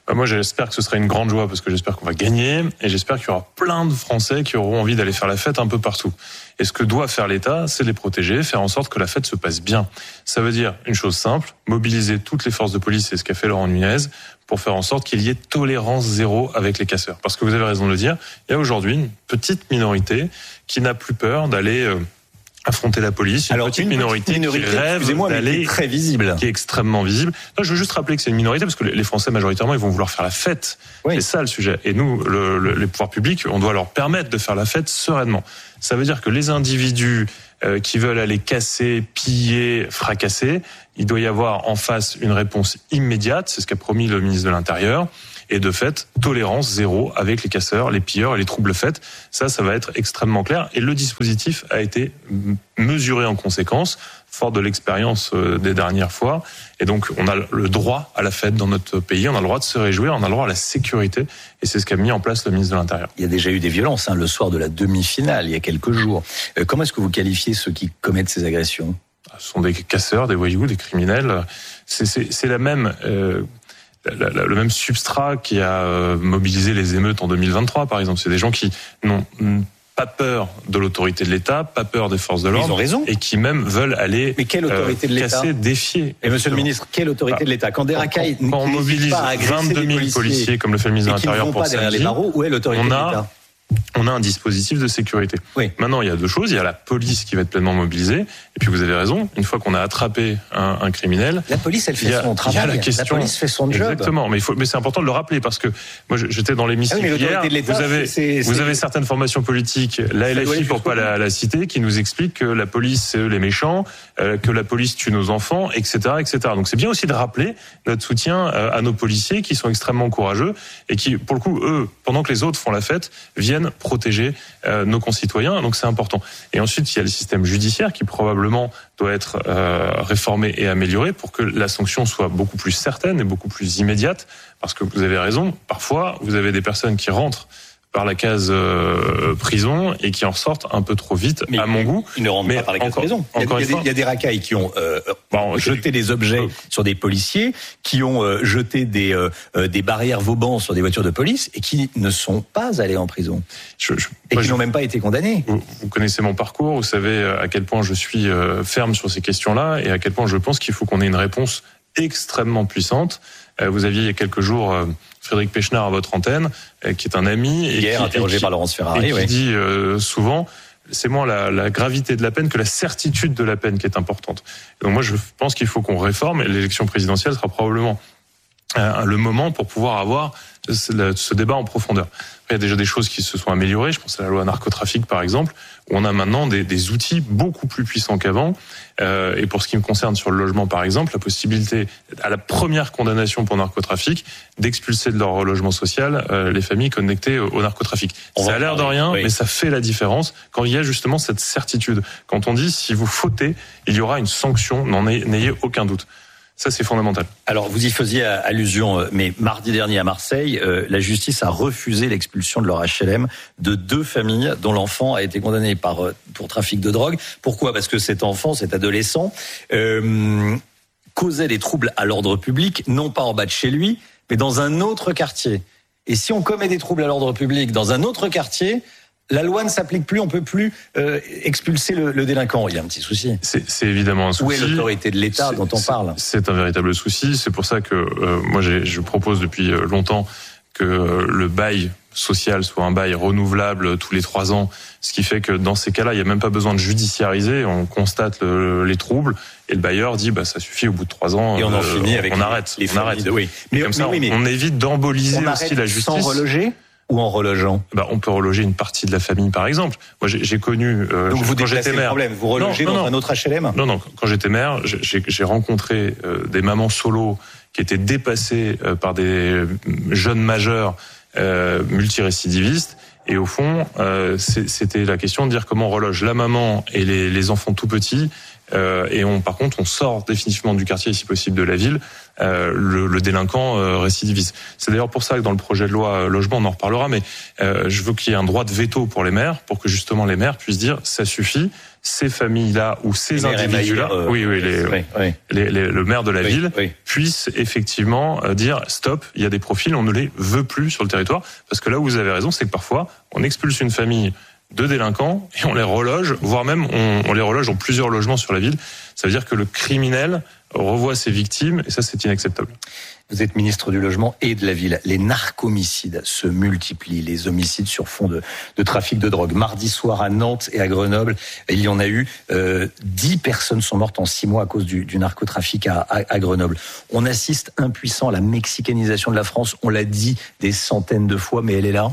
Moi, j'espère que ce sera une grande joie parce que j'espère qu'on va gagner et j'espère qu'il y aura plein de Français qui auront envie d'aller faire la fête un peu partout. Et ce que doit faire l'État, c'est les protéger, faire en sorte que la fête se passe bien. Ça veut dire une chose simple, mobiliser toutes les forces de police, c'est ce qu'a fait Laurent Nunez, pour faire en sorte qu'il y ait tolérance zéro avec les casseurs. Parce que vous avez raison de le dire, il y a aujourd'hui une petite minorité qui n'a plus peur d'aller... Euh, affronter la police, une Alors, petite une minorité, petite minorité qui rêve excusez-moi, mais d'aller, qui est très visible, qui est extrêmement visible. Non, je veux juste rappeler que c'est une minorité parce que les Français majoritairement ils vont vouloir faire la fête. Oui. C'est ça le sujet. Et nous, le, le, les pouvoirs publics, on doit leur permettre de faire la fête sereinement. Ça veut dire que les individus euh, qui veulent aller casser, piller, fracasser, il doit y avoir en face une réponse immédiate. C'est ce qu'a promis le ministre de l'Intérieur. Et de fait, tolérance zéro avec les casseurs, les pilleurs et les troubles faits. Ça, ça va être extrêmement clair. Et le dispositif a été mesuré en conséquence, fort de l'expérience des dernières fois. Et donc, on a le droit à la fête dans notre pays, on a le droit de se réjouir, on a le droit à la sécurité. Et c'est ce qu'a mis en place le ministre de l'Intérieur. Il y a déjà eu des violences, hein, le soir de la demi-finale, il y a quelques jours. Euh, comment est-ce que vous qualifiez ceux qui commettent ces agressions ? Ce sont des casseurs, des voyous, des criminels. C'est, c'est, c'est la même... Euh, La, la, le même substrat qui a euh, mobilisé les émeutes en deux mille vingt-trois, par exemple. C'est des gens qui n'ont pas peur de l'autorité de l'État, pas peur des forces de l'ordre. Ils ont raison. Et qui même veulent aller Mais quelle autorité euh, de l'État casser, défier. Et monsieur le ministre, quelle autorité de l'État ? Quand des racailles quand, quand on mobilise vingt-deux mille policiers, policiers, comme le fait le ministre de l'Intérieur pour derrière samedi, les barreaux, où est l'autorité de l'État ? On a un dispositif de sécurité. Oui. Maintenant, il y a deux choses. Il y a la police qui va être pleinement mobilisée. Et puis, vous avez raison. Une fois qu'on a attrapé un, un criminel, la police, elle fait son travail. Il y a la question. La police fait son job. Exactement. Mais il faut, mais c'est important de le rappeler parce que moi, j'étais dans l'hémicycle ah oui, hier. Vous avez, c'est, c'est... vous avez certaines formations politiques, la L F I pour pas la, la citer, qui nous expliquent que la police c'est eux les méchants, euh, que la police tue nos enfants, et cetera, et cetera. Donc, c'est bien aussi de rappeler notre soutien euh, à nos policiers qui sont extrêmement courageux et qui, pour le coup, eux, pendant que les autres font la fête, viennent protéger Euh, nos concitoyens, donc c'est important. Et ensuite, il y a le système judiciaire qui probablement doit être euh, réformé et amélioré pour que la sanction soit beaucoup plus certaine et beaucoup plus immédiate, parce que vous avez raison, parfois, vous avez des personnes qui rentrent par la case euh, prison et qui en sortent un peu trop vite, mais à mon goût. Ils ne rentrent mais pas par la case encore, prison. Il y, a, il, y a des, il y a des racailles qui ont euh, bon, jeté des objets euh, sur des policiers, qui ont euh, jeté des, euh, des barrières Vauban sur des voitures de police et qui ne sont pas allés en prison. Je, je, et moi, qui je, n'ont même pas été condamnés. Vous, vous connaissez mon parcours, vous savez à quel point je suis euh, ferme sur ces questions-là et à quel point je pense qu'il faut qu'on ait une réponse extrêmement puissante. Euh, vous aviez il y a quelques jours euh, Frédéric Pechnard à votre antenne, euh, qui est un ami et hier qui, interrogé et qui, par Laurence Ferrari, et qui oui. dit euh, souvent c'est moins la, la gravité de la peine que la certitude de la peine qui est importante. Donc moi je pense qu'il faut qu'on réforme et l'élection présidentielle sera probablement euh, le moment pour pouvoir avoir ce, ce débat en profondeur. Il y a déjà des choses qui se sont améliorées, je pense à la loi narcotrafic par exemple, où on a maintenant des, des outils beaucoup plus puissants qu'avant. Euh, et pour ce qui me concerne sur le logement par exemple, la possibilité à la première condamnation pour narcotrafic d'expulser de leur logement social euh, les familles connectées au, au narcotrafic. On ça a l'air de rien, oui. mais ça fait la différence quand il y a justement cette certitude. Quand on dit si vous fautez, il y aura une sanction, n'en ayez aucun doute. Ça, c'est fondamental. Alors, vous y faisiez allusion, mais mardi dernier à Marseille, euh, la justice a refusé l'expulsion de leur H L M de deux familles dont l'enfant a été condamné par, pour trafic de drogue. Pourquoi ? Parce que cet enfant, cet adolescent, euh, causait des troubles à l'ordre public, non pas en bas de chez lui, mais dans un autre quartier. Et si on commet des troubles à l'ordre public dans un autre quartier, la loi ne s'applique plus, on peut plus euh, expulser le, le délinquant. Il y a un petit souci. C'est, c'est évidemment un souci. Où est l'autorité de l'État c'est, dont on parle ? C'est un véritable souci. C'est pour ça que euh, moi j'ai, je propose depuis longtemps que euh, le bail social soit un bail renouvelable tous les trois ans, ce qui fait que dans ces cas-là, il n'y a même pas besoin de judiciariser. On constate le, les troubles et le bailleur dit bah ça suffit au bout de trois ans. Et on en euh, finit avec on les, arrête. Les on arrête. De, oui. Mais, comme mais, ça, oui, mais on évite d'emboliser on aussi la justice. Sans reloger. Ou en relogeant ? Bah, on peut reloger une partie de la famille, par exemple. Moi, j'ai, j'ai connu. Euh, Donc vous quand déplacez j'étais maire, le problème. Vous relogez non, non, dans non. un autre H L M ? Non, non. Quand j'étais maire, j'ai, j'ai rencontré euh, des mamans solo qui étaient dépassées euh, par des jeunes majeurs euh, multirécidivistes. Et au fond, euh, c'était la question de dire comment on reloge la maman et les, les enfants tout petits. Euh, et on, par contre, on sort définitivement du quartier, si possible, de la ville, euh, le, le délinquant euh, récidiviste. C'est d'ailleurs pour ça que dans le projet de loi euh, logement, on en reparlera, mais euh, je veux qu'il y ait un droit de veto pour les maires, pour que justement les maires puissent dire ça suffit, ces familles-là ou ces individus-là, euh, oui, oui, les, oui, oui. Les, les, le maire de la oui, ville oui. puisse effectivement euh, dire stop, il y a des profils, on ne les veut plus sur le territoire, parce que là où vous avez raison, c'est que parfois on expulse une famille de délinquants et on les reloge, voire même on, on les reloge dans plusieurs logements sur la ville. Ça veut dire que le criminel revoit ses victimes et ça c'est inacceptable. Vous êtes ministre du Logement et de la Ville. Les narcomicides se multiplient, les homicides sur fond de, de trafic de drogue. Mardi soir à Nantes et à Grenoble, il y en a eu. Euh, dix personnes sont mortes en six mois à cause du, du narcotrafic à, à, à Grenoble. On assiste impuissant à la mexicanisation de la France. On l'a dit des centaines de fois, mais elle est là.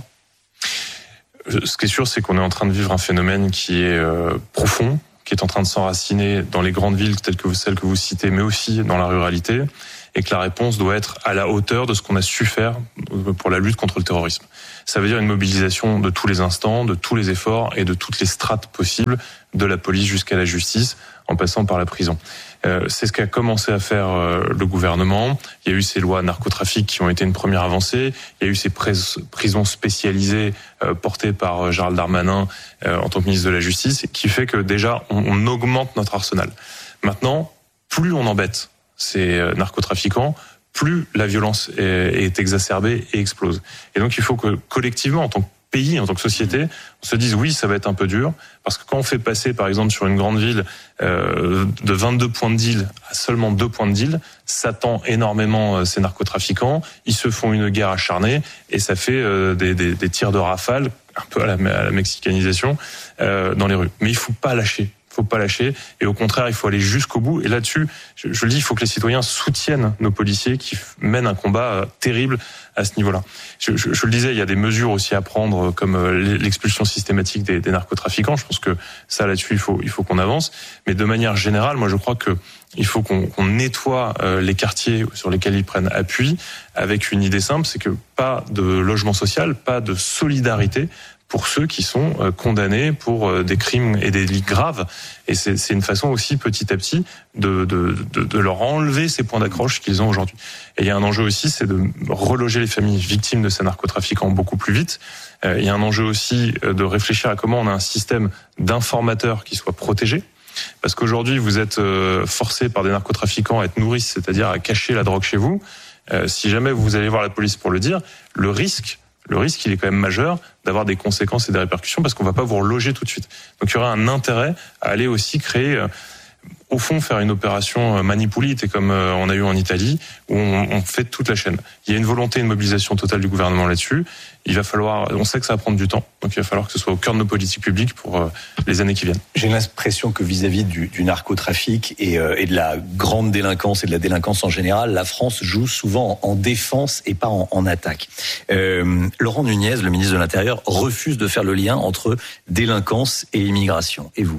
Ce qui est sûr, c'est qu'on est en train de vivre un phénomène qui est euh, profond, qui est en train de s'enraciner dans les grandes villes telles que celles que vous citez, mais aussi dans la ruralité, et que la réponse doit être à la hauteur de ce qu'on a su faire pour la lutte contre le terrorisme. Ça veut dire une mobilisation de tous les instants, de tous les efforts et de toutes les strates possibles, de la police jusqu'à la justice, en passant par la prison. Euh, c'est ce qu'a commencé à faire euh, le gouvernement. Il y a eu ces lois narcotrafic qui ont été une première avancée. Il y a eu ces pres- prisons spécialisées euh, portées par euh, Gérald Darmanin euh, en tant que ministre de la Justice, qui fait que déjà on, on augmente notre arsenal. Maintenant, plus on embête ces euh, narcotrafiquants, plus la violence est, est exacerbée et explose. Et donc il faut que collectivement, en tant que pays, en tant que société, on se dise oui, ça va être un peu dur, parce que quand on fait passer, par exemple, sur une grande ville euh, de vingt-deux points de deal à seulement deux points de deal, ça tend énormément euh, ces narcotrafiquants, ils se font une guerre acharnée, et ça fait euh, des, des, des tirs de rafale, un peu à la, à la mexicanisation, euh, dans les rues. Mais il faut pas lâcher. Il faut pas lâcher, et au contraire, il faut aller jusqu'au bout. Et là-dessus, je, je le dis, il faut que les citoyens soutiennent nos policiers qui mènent un combat euh, terrible à ce niveau-là. Je, je, je le disais, il y a des mesures aussi à prendre, comme euh, l'expulsion systématique des, des narcotrafiquants. Je pense que ça, là-dessus, il faut, il faut qu'on avance. Mais de manière générale, moi, je crois que il faut qu'on, qu'on nettoie euh, les quartiers sur lesquels ils prennent appui, avec une idée simple, c'est que pas de logement social, pas de solidarité pour ceux qui sont condamnés pour des crimes et des délits graves. Et c'est, c'est une façon aussi, petit à petit, de, de, de, de leur enlever ces points d'accroche qu'ils ont aujourd'hui. Et il y a un enjeu aussi, c'est de reloger les familles victimes de ces narcotrafiquants beaucoup plus vite. Il y a un enjeu aussi de réfléchir à comment on a un système d'informateurs qui soit protégé. Parce qu'aujourd'hui, vous êtes forcé par des narcotrafiquants à être nourrices, c'est-à-dire à cacher la drogue chez vous. Si jamais vous allez voir la police pour le dire, le risque Le risque, il est quand même majeur d'avoir des conséquences et des répercussions parce qu'on va pas vous reloger tout de suite. Donc il y aura un intérêt à aller aussi créer, euh, au fond, faire une opération manipulite, comme euh, on a eu en Italie, où on, on fait toute la chaîne. Il y a une volonté, une mobilisation totale du gouvernement là-dessus. Il va falloir, on sait que ça va prendre du temps, donc il va falloir que ce soit au cœur de nos politiques publiques pour euh, les années qui viennent. J'ai l'impression que vis-à-vis du, du narcotrafic et, euh, et de la grande délinquance et de la délinquance en général, la France joue souvent en défense et pas en, en attaque. Euh, Laurent Nunez, le ministre de l'Intérieur, refuse de faire le lien entre délinquance et immigration. Et vous ?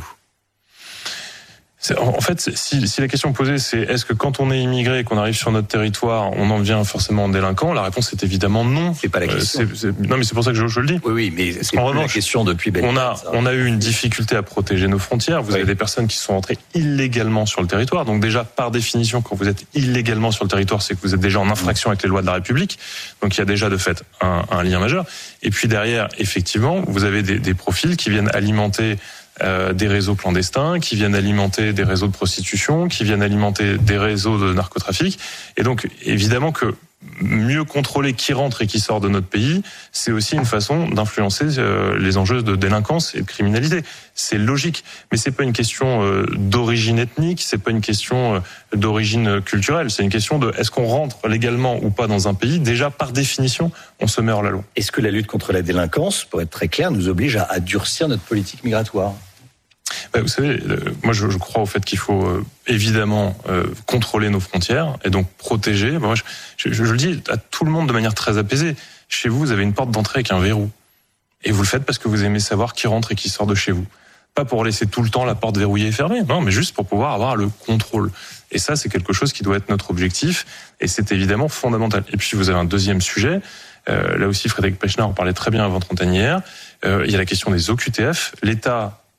En fait, si, si la question posée, c'est est-ce que quand on est immigré et qu'on arrive sur notre territoire, on en devient forcément délinquant ? La réponse est évidemment non. C'est pas la question. Euh, c'est, c'est, non, mais c'est pour ça que je, je le dis. Oui, oui, mais c'est en revanche, la question depuis belle on a, on a eu une difficulté à protéger nos frontières. Vous oui. avez des personnes qui sont entrées illégalement sur le territoire. Donc déjà, par définition, quand vous êtes illégalement sur le territoire, c'est que vous êtes déjà en infraction avec les lois de la République. Donc il y a déjà de fait un, un lien majeur. Et puis derrière, effectivement, vous avez des, des profils qui viennent alimenter Euh, des réseaux clandestins, qui viennent alimenter des réseaux de prostitution, qui viennent alimenter des réseaux de narcotrafic. Et donc, évidemment que mieux contrôler qui rentre et qui sort de notre pays, c'est aussi une façon d'influencer euh, les enjeux de délinquance et de criminalité. C'est logique, mais c'est pas une question euh, d'origine ethnique, c'est pas une question euh, d'origine culturelle, c'est une question de est-ce qu'on rentre légalement ou pas dans un pays. Déjà, par définition, on se met hors la loi. Est-ce que la lutte contre la délinquance, pour être très clair, nous oblige à, à durcir notre politique migratoire ? Ben, vous savez, euh, moi je, je crois au fait qu'il faut euh, évidemment euh, contrôler nos frontières et donc protéger. Ben, moi, je, je, je le dis à tout le monde de manière très apaisée. Chez vous, vous avez une porte d'entrée avec un verrou. Et vous le faites parce que vous aimez savoir qui rentre et qui sort de chez vous. Pas pour laisser tout le temps la porte verrouillée et fermée, non, mais juste pour pouvoir avoir le contrôle. Et ça, c'est quelque chose qui doit être notre objectif. Et c'est évidemment fondamental. Et puis, vous avez un deuxième sujet. Euh, là aussi, Frédéric Pechner en parlait très bien avant Trentaine hier. Euh, il y a la question des O Q T F. L'État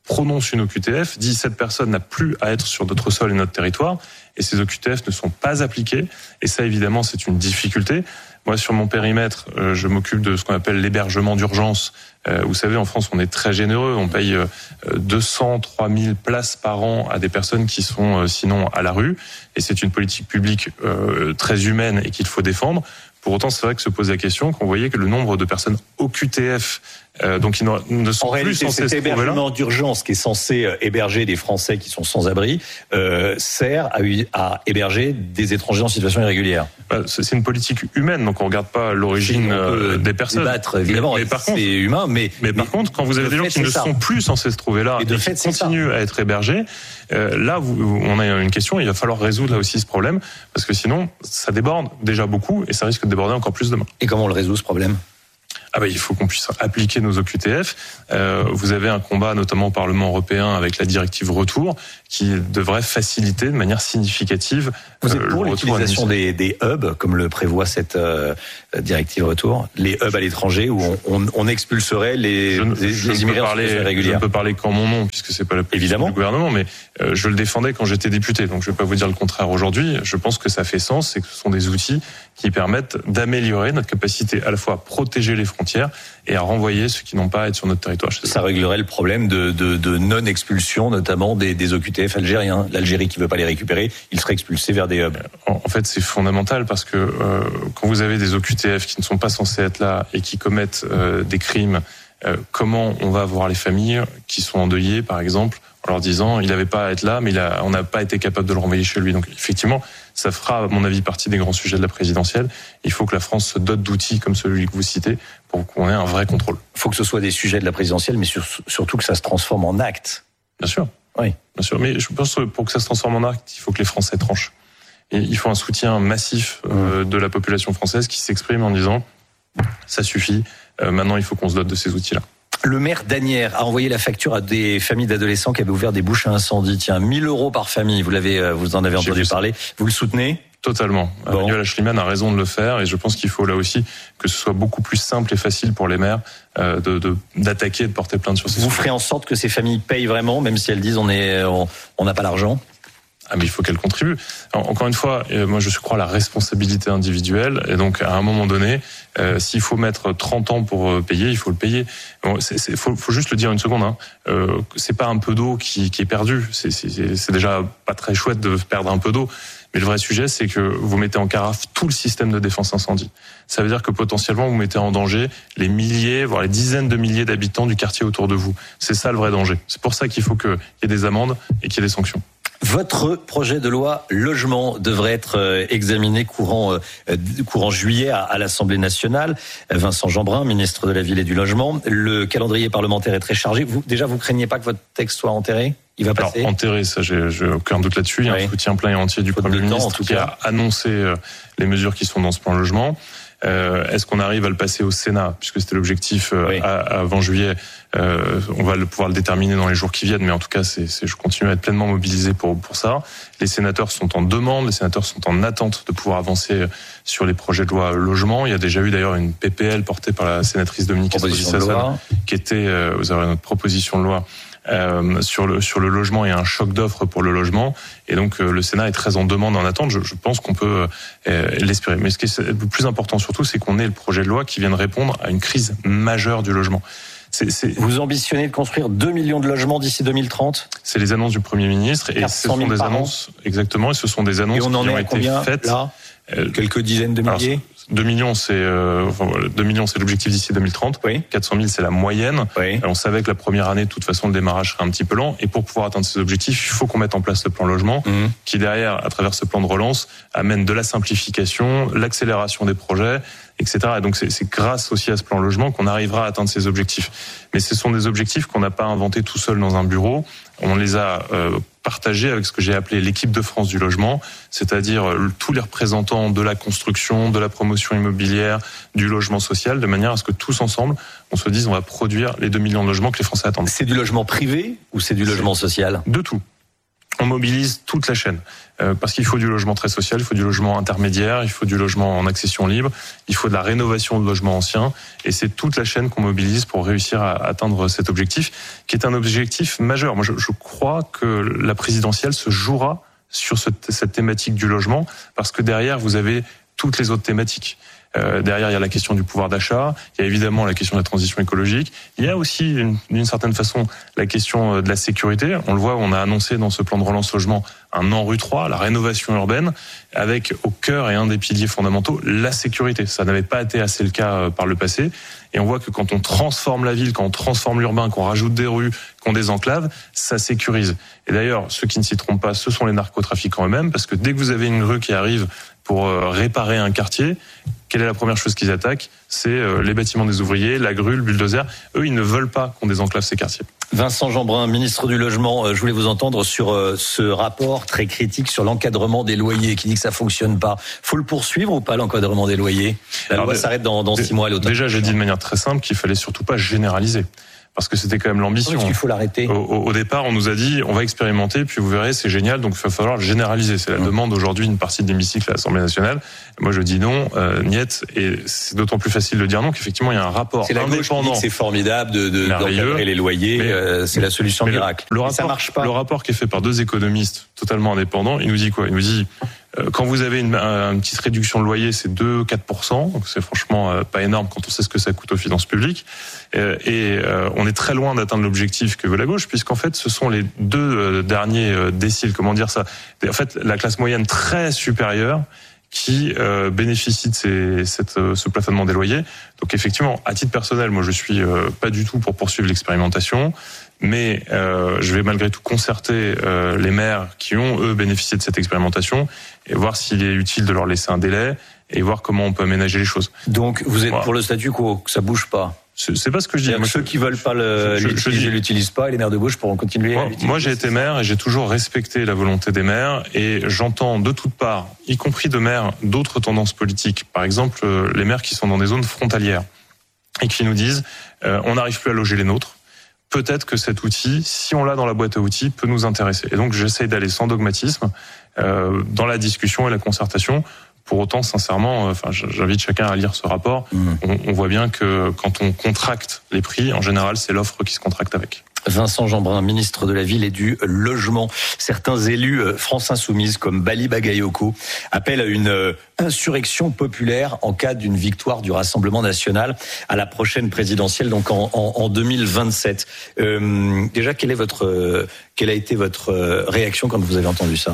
prononce une O Q T F dit cette personne n'a plus à être sur notre sol et notre territoire, et ces O Q T F ne sont pas appliquées, et ça évidemment c'est une difficulté. Moi sur mon périmètre, euh, je m'occupe de ce qu'on appelle l'hébergement d'urgence. Euh, vous savez, en France on est très généreux, on paye euh, deux cent trois mille places par an à des personnes qui sont euh, sinon à la rue, et c'est une politique publique euh, très humaine et qu'il faut défendre. Pour autant, c'est vrai que se pose la question qu'on voyait que le nombre de personnes O Q T F, euh, donc ils ne sont en plus réalité, censés cet se trouver là. hébergement d'urgence qui est censé héberger des Français qui sont sans abri euh, sert à, à héberger des étrangers en situation irrégulière. Bah, c'est une politique humaine, donc on regarde pas l'origine euh, des personnes. Débattre, évidemment, mais, mais par contre, c'est humain, mais mais par mais, contre, quand vous avez des gens qui ne ça. sont plus censés se trouver là et, de et fait, qui continuent à être hébergés, euh, là, vous, on a une question. Il va falloir résoudre là aussi ce problème, parce que sinon, ça déborde déjà beaucoup et ça risque de déborder encore plus demain. Et comment on le résout ce problème ? Ah bah, il faut qu'on puisse appliquer nos O Q T F. Euh, vous avez un combat notamment au Parlement européen avec la directive retour qui devrait faciliter de manière significative. Vous êtes euh, pour l'utilisation des, des hubs comme le prévoit cette euh, directive retour, les hubs à l'étranger où on, on, on expulserait les, je ne, les, je les immigrés en situation irrégulière. Je ne peux parler qu'en mon nom puisque c'est pas la position Évidemment. du gouvernement, mais euh, je le défendais quand j'étais député, donc je ne vais pas vous dire le contraire aujourd'hui. Je pense que ça fait sens et que ce sont des outils qui permettent d'améliorer notre capacité à la fois à protéger les frontières et à renvoyer ceux qui n'ont pas à être sur notre territoire. Ça réglerait le problème de, de, de non-expulsion, notamment des, des O Q T F algériens. L'Algérie qui veut pas les récupérer, ils seraient expulsés vers des hubs. En, en fait, c'est fondamental parce que euh, quand vous avez des O Q T F qui ne sont pas censés être là et qui commettent euh, des crimes, euh, comment on va voir les familles qui sont endeuillées, par exemple, en leur disant il n'avait pas à être là, mais il a, on n'a pas été capable de le renvoyer chez lui. Donc effectivement, ça fera, à mon avis, partie des grands sujets de la présidentielle. Il faut que la France se dote d'outils comme celui que vous citez pour qu'on ait un vrai contrôle. Il faut que ce soit des sujets de la présidentielle, mais sur, surtout que ça se transforme en actes. Bien sûr. Oui. Bien sûr. Mais je pense que pour que ça se transforme en actes, il faut que les Français tranchent. Et il faut un soutien massif euh, de la population française qui s'exprime en disant ça suffit, euh, maintenant il faut qu'on se dote de ces outils-là. Le maire d'Asnières a envoyé la facture à des familles d'adolescents qui avaient ouvert des bouches à incendie. Tiens, mille euros par famille, vous l'avez, vous en avez entendu parler. Vous le soutenez ? Totalement. Bon. Manuel Aeschlimann a raison de le faire et je pense qu'il faut là aussi que ce soit beaucoup plus simple et facile pour les maires euh, de, de, d'attaquer et de porter plainte sur ces Vous sujets. ferez en sorte que ces familles payent vraiment, même si elles disent on est, on n'a pas l'argent ? Ah mais il faut qu'elle contribue. Encore une fois, moi je crois à la responsabilité individuelle et donc à un moment donné, euh, s'il faut mettre trente ans pour payer, il faut le payer. Bon, c'est, c'est, faut, faut juste le dire une seconde. Hein. Euh, c'est pas un peu d'eau qui, qui est perdu. C'est, c'est, c'est déjà pas très chouette de perdre un peu d'eau. Mais le vrai sujet, c'est que vous mettez en carafe tout le système de défense incendie. Ça veut dire que potentiellement vous mettez en danger les milliers, voire les dizaines de milliers d'habitants du quartier autour de vous. C'est ça le vrai danger. C'est pour ça qu'il faut qu'il y ait des amendes et qu'il y ait des sanctions. Votre projet de loi logement devrait être examiné courant courant juillet à, à l'Assemblée nationale. Vincent Jeanbrun, ministre de la Ville et du Logement. Le calendrier parlementaire est très chargé. Vous, déjà, vous craignez pas que votre texte soit enterré ? Il va passer ? Alors, enterré, ça, j'ai, j'ai aucun doute là-dessus. Il y a oui. un soutien plein et entier du Premier ministre en tout qui cas. a annoncé les mesures qui sont dans ce plan logement. Euh, est-ce qu'on arrive à le passer au Sénat, puisque c'était l'objectif euh, oui. à, avant juillet, euh, on va le, pouvoir le déterminer dans les jours qui viennent, mais en tout cas, c'est, c'est, je continue à être pleinement mobilisé pour, pour ça. Les sénateurs sont en demande, les sénateurs sont en attente de pouvoir avancer sur les projets de loi logement. Il y a déjà eu d'ailleurs une P P L portée par la sénatrice Dominique Estrosi-Sassone, qui était, euh, vous avez notre proposition de loi Euh, sur le sur le logement et un choc d'offres pour le logement, et donc euh, le Sénat est très en demande, en attente. Je, je pense qu'on peut euh, l'espérer. Mais ce qui est le plus important surtout, c'est qu'on ait le projet de loi qui vienne répondre à une crise majeure du logement. C'est, c'est... Vous ambitionnez de construire deux millions de logements d'ici deux mille trente ? C'est les annonces du Premier ministre et ce sont des annonces an. exactement. Et ce sont des annonces et on en qui est ont à été combien, faites. Là Quelques dizaines de milliers. Alors, deux millions, c'est euh, enfin, deux millions, c'est l'objectif d'ici deux mille trente. Oui. quatre cent mille, c'est la moyenne. Oui. On savait que la première année, de toute façon, le démarrage serait un petit peu lent. Et pour pouvoir atteindre ces objectifs, il faut qu'on mette en place le plan logement, mmh. qui derrière, à travers ce plan de relance, amène de la simplification, l'accélération des projets, et cetera. Et donc c'est, c'est grâce aussi à ce plan logement qu'on arrivera à atteindre ces objectifs. Mais ce sont des objectifs qu'on n'a pas inventés tout seul dans un bureau. On les a euh, partagés avec ce que j'ai appelé l'équipe de France du logement, c'est-à-dire euh, tous les représentants de la construction, de la promotion immobilière, du logement social, de manière à ce que tous ensemble, on se dise on va produire les deux millions de logements que les Français attendent. C'est du logement privé ou c'est du logement social ? De tout. on mobilise toute la chaîne. Euh, parce qu'il faut du logement très social, il faut du logement intermédiaire, il faut du logement en accession libre, il faut de la rénovation de logements anciens. Et c'est toute la chaîne qu'on mobilise pour réussir à atteindre cet objectif, qui est un objectif majeur. Moi, je, je crois que la présidentielle se jouera sur ce, cette thématique du logement, parce que derrière, vous avez toutes les autres thématiques. Euh, derrière, il y a la question du pouvoir d'achat, il y a évidemment la question de la transition écologique, il y a aussi, une, d'une certaine façon, la question de la sécurité. On le voit, on a annoncé dans ce plan de relance logement un ANRU trois, la rénovation urbaine, avec au cœur et un des piliers fondamentaux, la sécurité. Ça n'avait pas été assez le cas par le passé. Et on voit que quand on transforme la ville, quand on transforme l'urbain, qu'on rajoute des rues, qu'on désenclave, ça sécurise. Et d'ailleurs, ceux qui ne s'y trompent pas, ce sont les narcotrafiquants eux-mêmes, parce que dès que vous avez une rue qui arrive pour réparer un quartier, quelle est la première chose qu'ils attaquent ? C'est les bâtiments des ouvriers, la grue, le bulldozer. Eux, ils ne veulent pas qu'on désenclave ces quartiers. Vincent Jeanbrun, ministre du Logement, je voulais vous entendre sur ce rapport très critique sur l'encadrement des loyers, qui dit que ça fonctionne pas. Faut le poursuivre ou pas, l'encadrement des loyers ? La loi s'arrête dans, dans six mois à l'automne. Déjà, j'ai dit de manière très simple qu'il fallait surtout pas généraliser. Parce que c'était quand même l'ambition. Parce qu'il faut l'arrêter. Au, au départ, on nous a dit, on va expérimenter, puis vous verrez, c'est génial, donc il va falloir le généraliser. C'est la mmh. demande aujourd'hui d'une partie de l'hémicycle à l'Assemblée nationale. Moi, je dis non, euh, niet, et c'est d'autant plus facile de dire non qu'effectivement, il y a un rapport c'est la indépendant. Gauche qui dit que c'est formidable de, de, d'encadrer les loyers, mais, euh, c'est la solution miracle. Le, le rapport, ça marche pas. Le rapport qui est fait par deux économistes totalement indépendants, il nous dit quoi ? Il nous dit, euh, quand vous avez une, une petite réduction de loyer, c'est deux à quatre pour cent, donc c'est franchement euh, pas énorme quand on sait ce que ça coûte aux finances publiques. Euh, et euh, on est très loin d'atteindre l'objectif que veut la gauche, puisqu'en fait, ce sont les deux euh, derniers euh, déciles, comment dire ça ? En fait, la classe moyenne très supérieure qui euh, bénéficie de ces, cette, ce plafonnement des loyers. Donc effectivement, à titre personnel, moi je suis euh, pas du tout pour poursuivre l'expérimentation, mais euh, je vais malgré tout concerter euh, les maires qui ont, eux, bénéficié de cette expérimentation et voir s'il est utile de leur laisser un délai et voir comment on peut aménager les choses. Donc vous êtes voilà. pour le statu quo, que ça bouge pas ? C'est pas ce que je dis. Moi, ceux qui veulent pas le, je, je, je l'utilisent pas et les maires de gauche pourront continuer moi, à l'utiliser. Moi, j'ai été maire et j'ai toujours respecté la volonté des maires et j'entends de toutes parts, y compris de maires d'autres tendances politiques, par exemple les maires qui sont dans des zones frontalières et qui nous disent euh, on n'arrive plus à loger les nôtres. Peut-être que cet outil, si on l'a dans la boîte à outils, peut nous intéresser. Et donc, j'essaye d'aller sans dogmatisme euh, dans la discussion et la concertation. Pour autant, sincèrement, enfin, j'invite chacun à lire ce rapport. Mmh. On, on voit bien que quand on contracte les prix, en général, c'est l'offre qui se contracte avec. Vincent Jeanbrun, ministre de la Ville et du Logement. Certains élus France Insoumise, comme Bali Bagayoko, appellent à une insurrection populaire en cas d'une victoire du Rassemblement national à la prochaine présidentielle, donc en, en, en deux mille vingt-sept. Euh, déjà, quelle est votre, quelle a été votre réaction quand vous avez entendu ça ?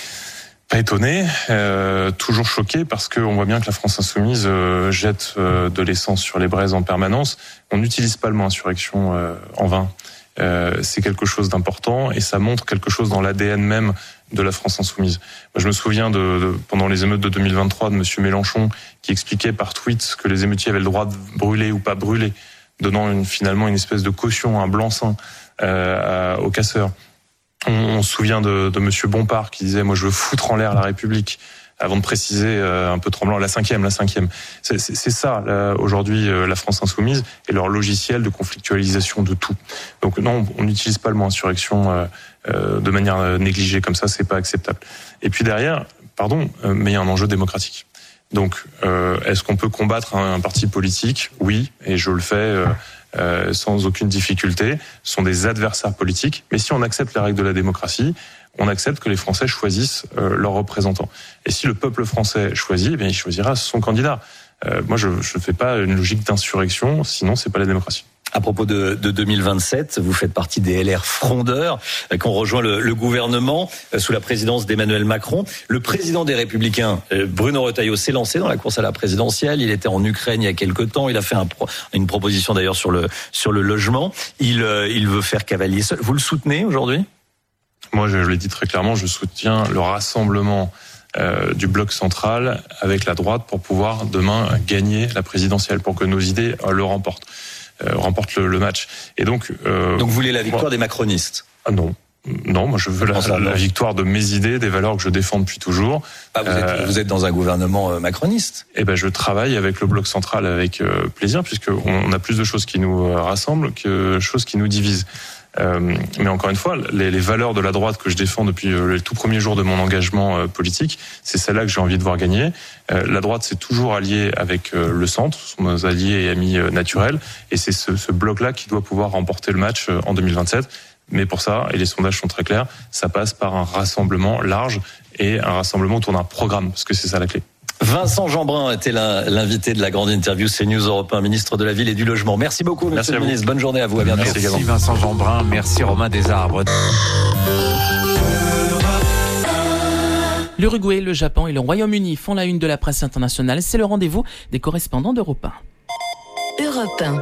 Pas étonné, euh, toujours choqué parce qu'on voit bien que la France Insoumise euh, jette euh, de l'essence sur les braises en permanence. On n'utilise pas le mot insurrection euh, en vain. Euh, c'est quelque chose d'important et ça montre quelque chose dans l'A D N même de la France Insoumise. Moi, je me souviens de, de pendant les émeutes de deux mille vingt-trois de Monsieur Mélenchon qui expliquait par tweet que les émeutiers avaient le droit de brûler ou pas brûler, donnant une, finalement une espèce de caution, un blanc-seing euh, à, aux casseurs. On, on se souvient de, de Monsieur Bompard qui disait « Moi, je veux foutre en l'air la République », avant de préciser euh, un peu tremblant, la cinquième, la cinquième. C'est, c'est, c'est ça, là, aujourd'hui, euh, la France Insoumise et leur logiciel de conflictualisation de tout. Donc non, on n'utilise pas le mot insurrection euh, euh, de manière négligée comme ça, c'est pas acceptable. Et puis derrière, pardon, euh, mais il y a un enjeu démocratique. Donc, euh, est-ce qu'on peut combattre un, un parti politique ? Oui, et je le fais euh, euh, sans aucune difficulté. Ce sont des adversaires politiques, mais si on accepte les règles de la démocratie, on accepte que les Français choisissent euh, leurs représentants. Et si le peuple français choisit, eh bien, il choisira son candidat. Euh, moi, je ne fais pas une logique d'insurrection, sinon c'est pas la démocratie. À propos de, de deux mille vingt-sept, vous faites partie des L R frondeurs euh, qui ont rejoint le, le gouvernement euh, sous la présidence d'Emmanuel Macron. Le président des Républicains, euh, Bruno Retailleau, s'est lancé dans la course à la présidentielle. Il était en Ukraine il y a quelque temps. Il a fait un pro, une proposition d'ailleurs sur le, sur le logement. Il, euh, il veut faire cavalier seul. Vous le soutenez aujourd'hui ? Moi, je, je l'ai dit très clairement, je soutiens le rassemblement euh, du bloc central avec la droite pour pouvoir demain gagner la présidentielle, pour que nos idées euh, le remportent, euh, remportent le, le match. Et donc, euh, donc vous voulez la victoire moi, des macronistes ? Ah non. Non, moi je veux la, la, la victoire de mes idées, des valeurs que je défends depuis toujours. Ah, vous, êtes, euh, vous êtes dans un gouvernement macroniste ? Eh ben, je travaille avec le bloc central avec euh, plaisir, puisque on a plus de choses qui nous rassemblent que de choses qui nous divisent. Euh, mais encore une fois, les, les valeurs de la droite que je défends depuis le tout premier jour de mon engagement euh, politique, c'est celle-là que j'ai envie de voir gagner. Euh, la droite s'est toujours alliée avec euh, le centre, ce sont nos alliés et amis euh, naturels, et c'est ce, ce bloc-là qui doit pouvoir remporter le match euh, en deux mille vingt-sept. Mais pour ça, et les sondages sont très clairs, ça passe par un rassemblement large et un rassemblement autour d'un programme, parce que c'est ça la clé. Vincent Jeanbrun était l'invité de la grande interview CNews Europe un, ministre de la Ville et du Logement. Merci beaucoup, monsieur le ministre. Bonne journée à vous. À bientôt. Merci, merci Vincent Jeanbrun. Merci Romain Desarbres. L'Uruguay, le Japon et le Royaume-Uni font la une de la presse internationale. C'est le rendez-vous des correspondants d'Europe un. Europe un.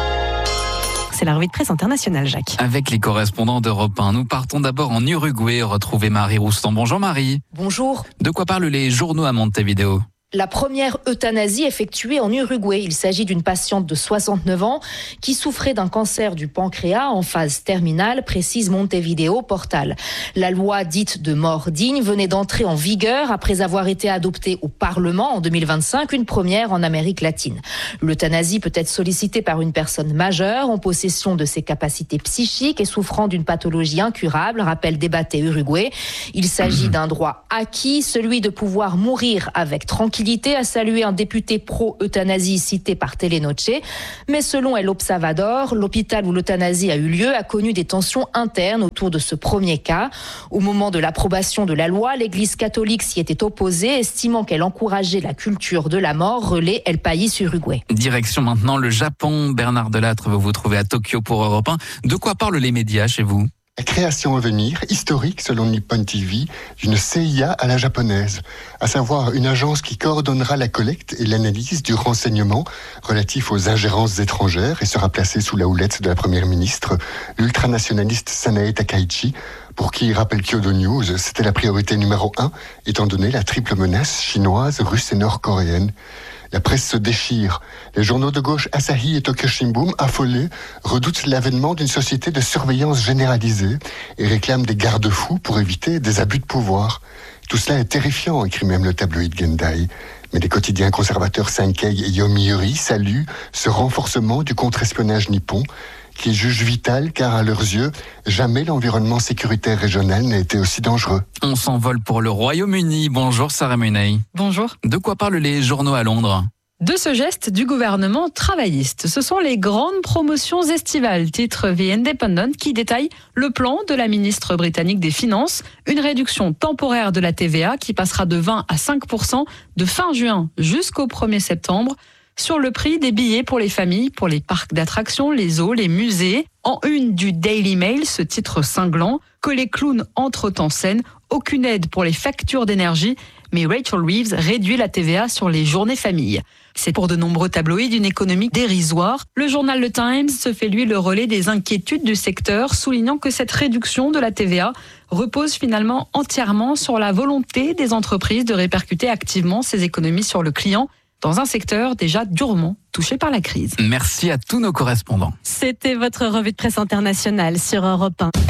C'est la revue de presse internationale, Jacques. Avec les correspondants d'Europe un, nous partons d'abord en Uruguay, retrouver Marie Roustan. Bonjour Marie. Bonjour. De quoi parlent les journaux à Montevideo ? La première euthanasie effectuée en Uruguay. Il s'agit d'une patiente de soixante-neuf ans qui souffrait d'un cancer du pancréas en phase terminale, précise Montevideo Portal. La loi dite de mort digne venait d'entrer en vigueur après avoir été adoptée au Parlement en deux mille vingt-cinq, une première en Amérique latine. L'euthanasie peut être sollicitée par une personne majeure en possession de ses capacités psychiques et souffrant d'une pathologie incurable, rappelle Debate Uruguay. Il s'agit d'un droit acquis, celui de pouvoir mourir avec tranquillité, a salué un député pro-euthanasie cité par Telenoche. Mais selon El Observador, l'hôpital où l'euthanasie a eu lieu a connu des tensions internes autour de ce premier cas. Au moment de l'approbation de la loi, l'Église catholique s'y était opposée, estimant qu'elle encourageait la culture de la mort, relais El País Uruguay. Direction maintenant le Japon. Bernard Delattre, vous vous trouvez à Tokyo pour Europe un. De quoi parlent les médias chez vous ? La création à venir, historique selon Nippon T V, d'une C I A à la japonaise, à savoir une agence qui coordonnera la collecte et l'analyse du renseignement relatif aux ingérences étrangères et sera placée sous la houlette de la première ministre, l'ultranationaliste Sanae Takaichi, pour qui, rappelle Kyodo News, c'était la priorité numéro un, étant donné la triple menace chinoise, russe et nord-coréenne. La presse se déchire. Les journaux de gauche Asahi et Tokyo Shimbun, affolés, redoutent l'avènement d'une société de surveillance généralisée et réclament des garde-fous pour éviter des abus de pouvoir. Tout cela est terrifiant, écrit même le tabloïd Gendai. Mais les quotidiens conservateurs Sankei et Yomiuri saluent ce renforcement du contre-espionnage nippon, qu'ils jugent vital car, à leurs yeux, jamais l'environnement sécuritaire régional n'a été aussi dangereux. On s'envole pour le Royaume-Uni. Bonjour Sarah Munay. Bonjour. De quoi parlent les journaux à Londres ? De ce geste du gouvernement travailliste. Ce sont les grandes promotions estivales, titre The Independent, qui détaille le plan de la ministre britannique des Finances, une réduction temporaire de la T V A qui passera de vingt à cinq pour cent de fin juin jusqu'au premier septembre, sur le prix des billets pour les familles, pour les parcs d'attractions, les zoos, les musées. En une du Daily Mail, ce titre cinglant, que les clowns entrent en scène, aucune aide pour les factures d'énergie, mais Rachel Reeves réduit la T V A sur les journées familles. C'est pour de nombreux tabloïds une économie dérisoire. Le journal The Times se fait lui le relais des inquiétudes du secteur, soulignant que cette réduction de la T V A repose finalement entièrement sur la volonté des entreprises de répercuter activement ces économies sur le client, dans un secteur déjà durement touché par la crise. Merci à tous nos correspondants. C'était votre revue de presse internationale sur Europe un.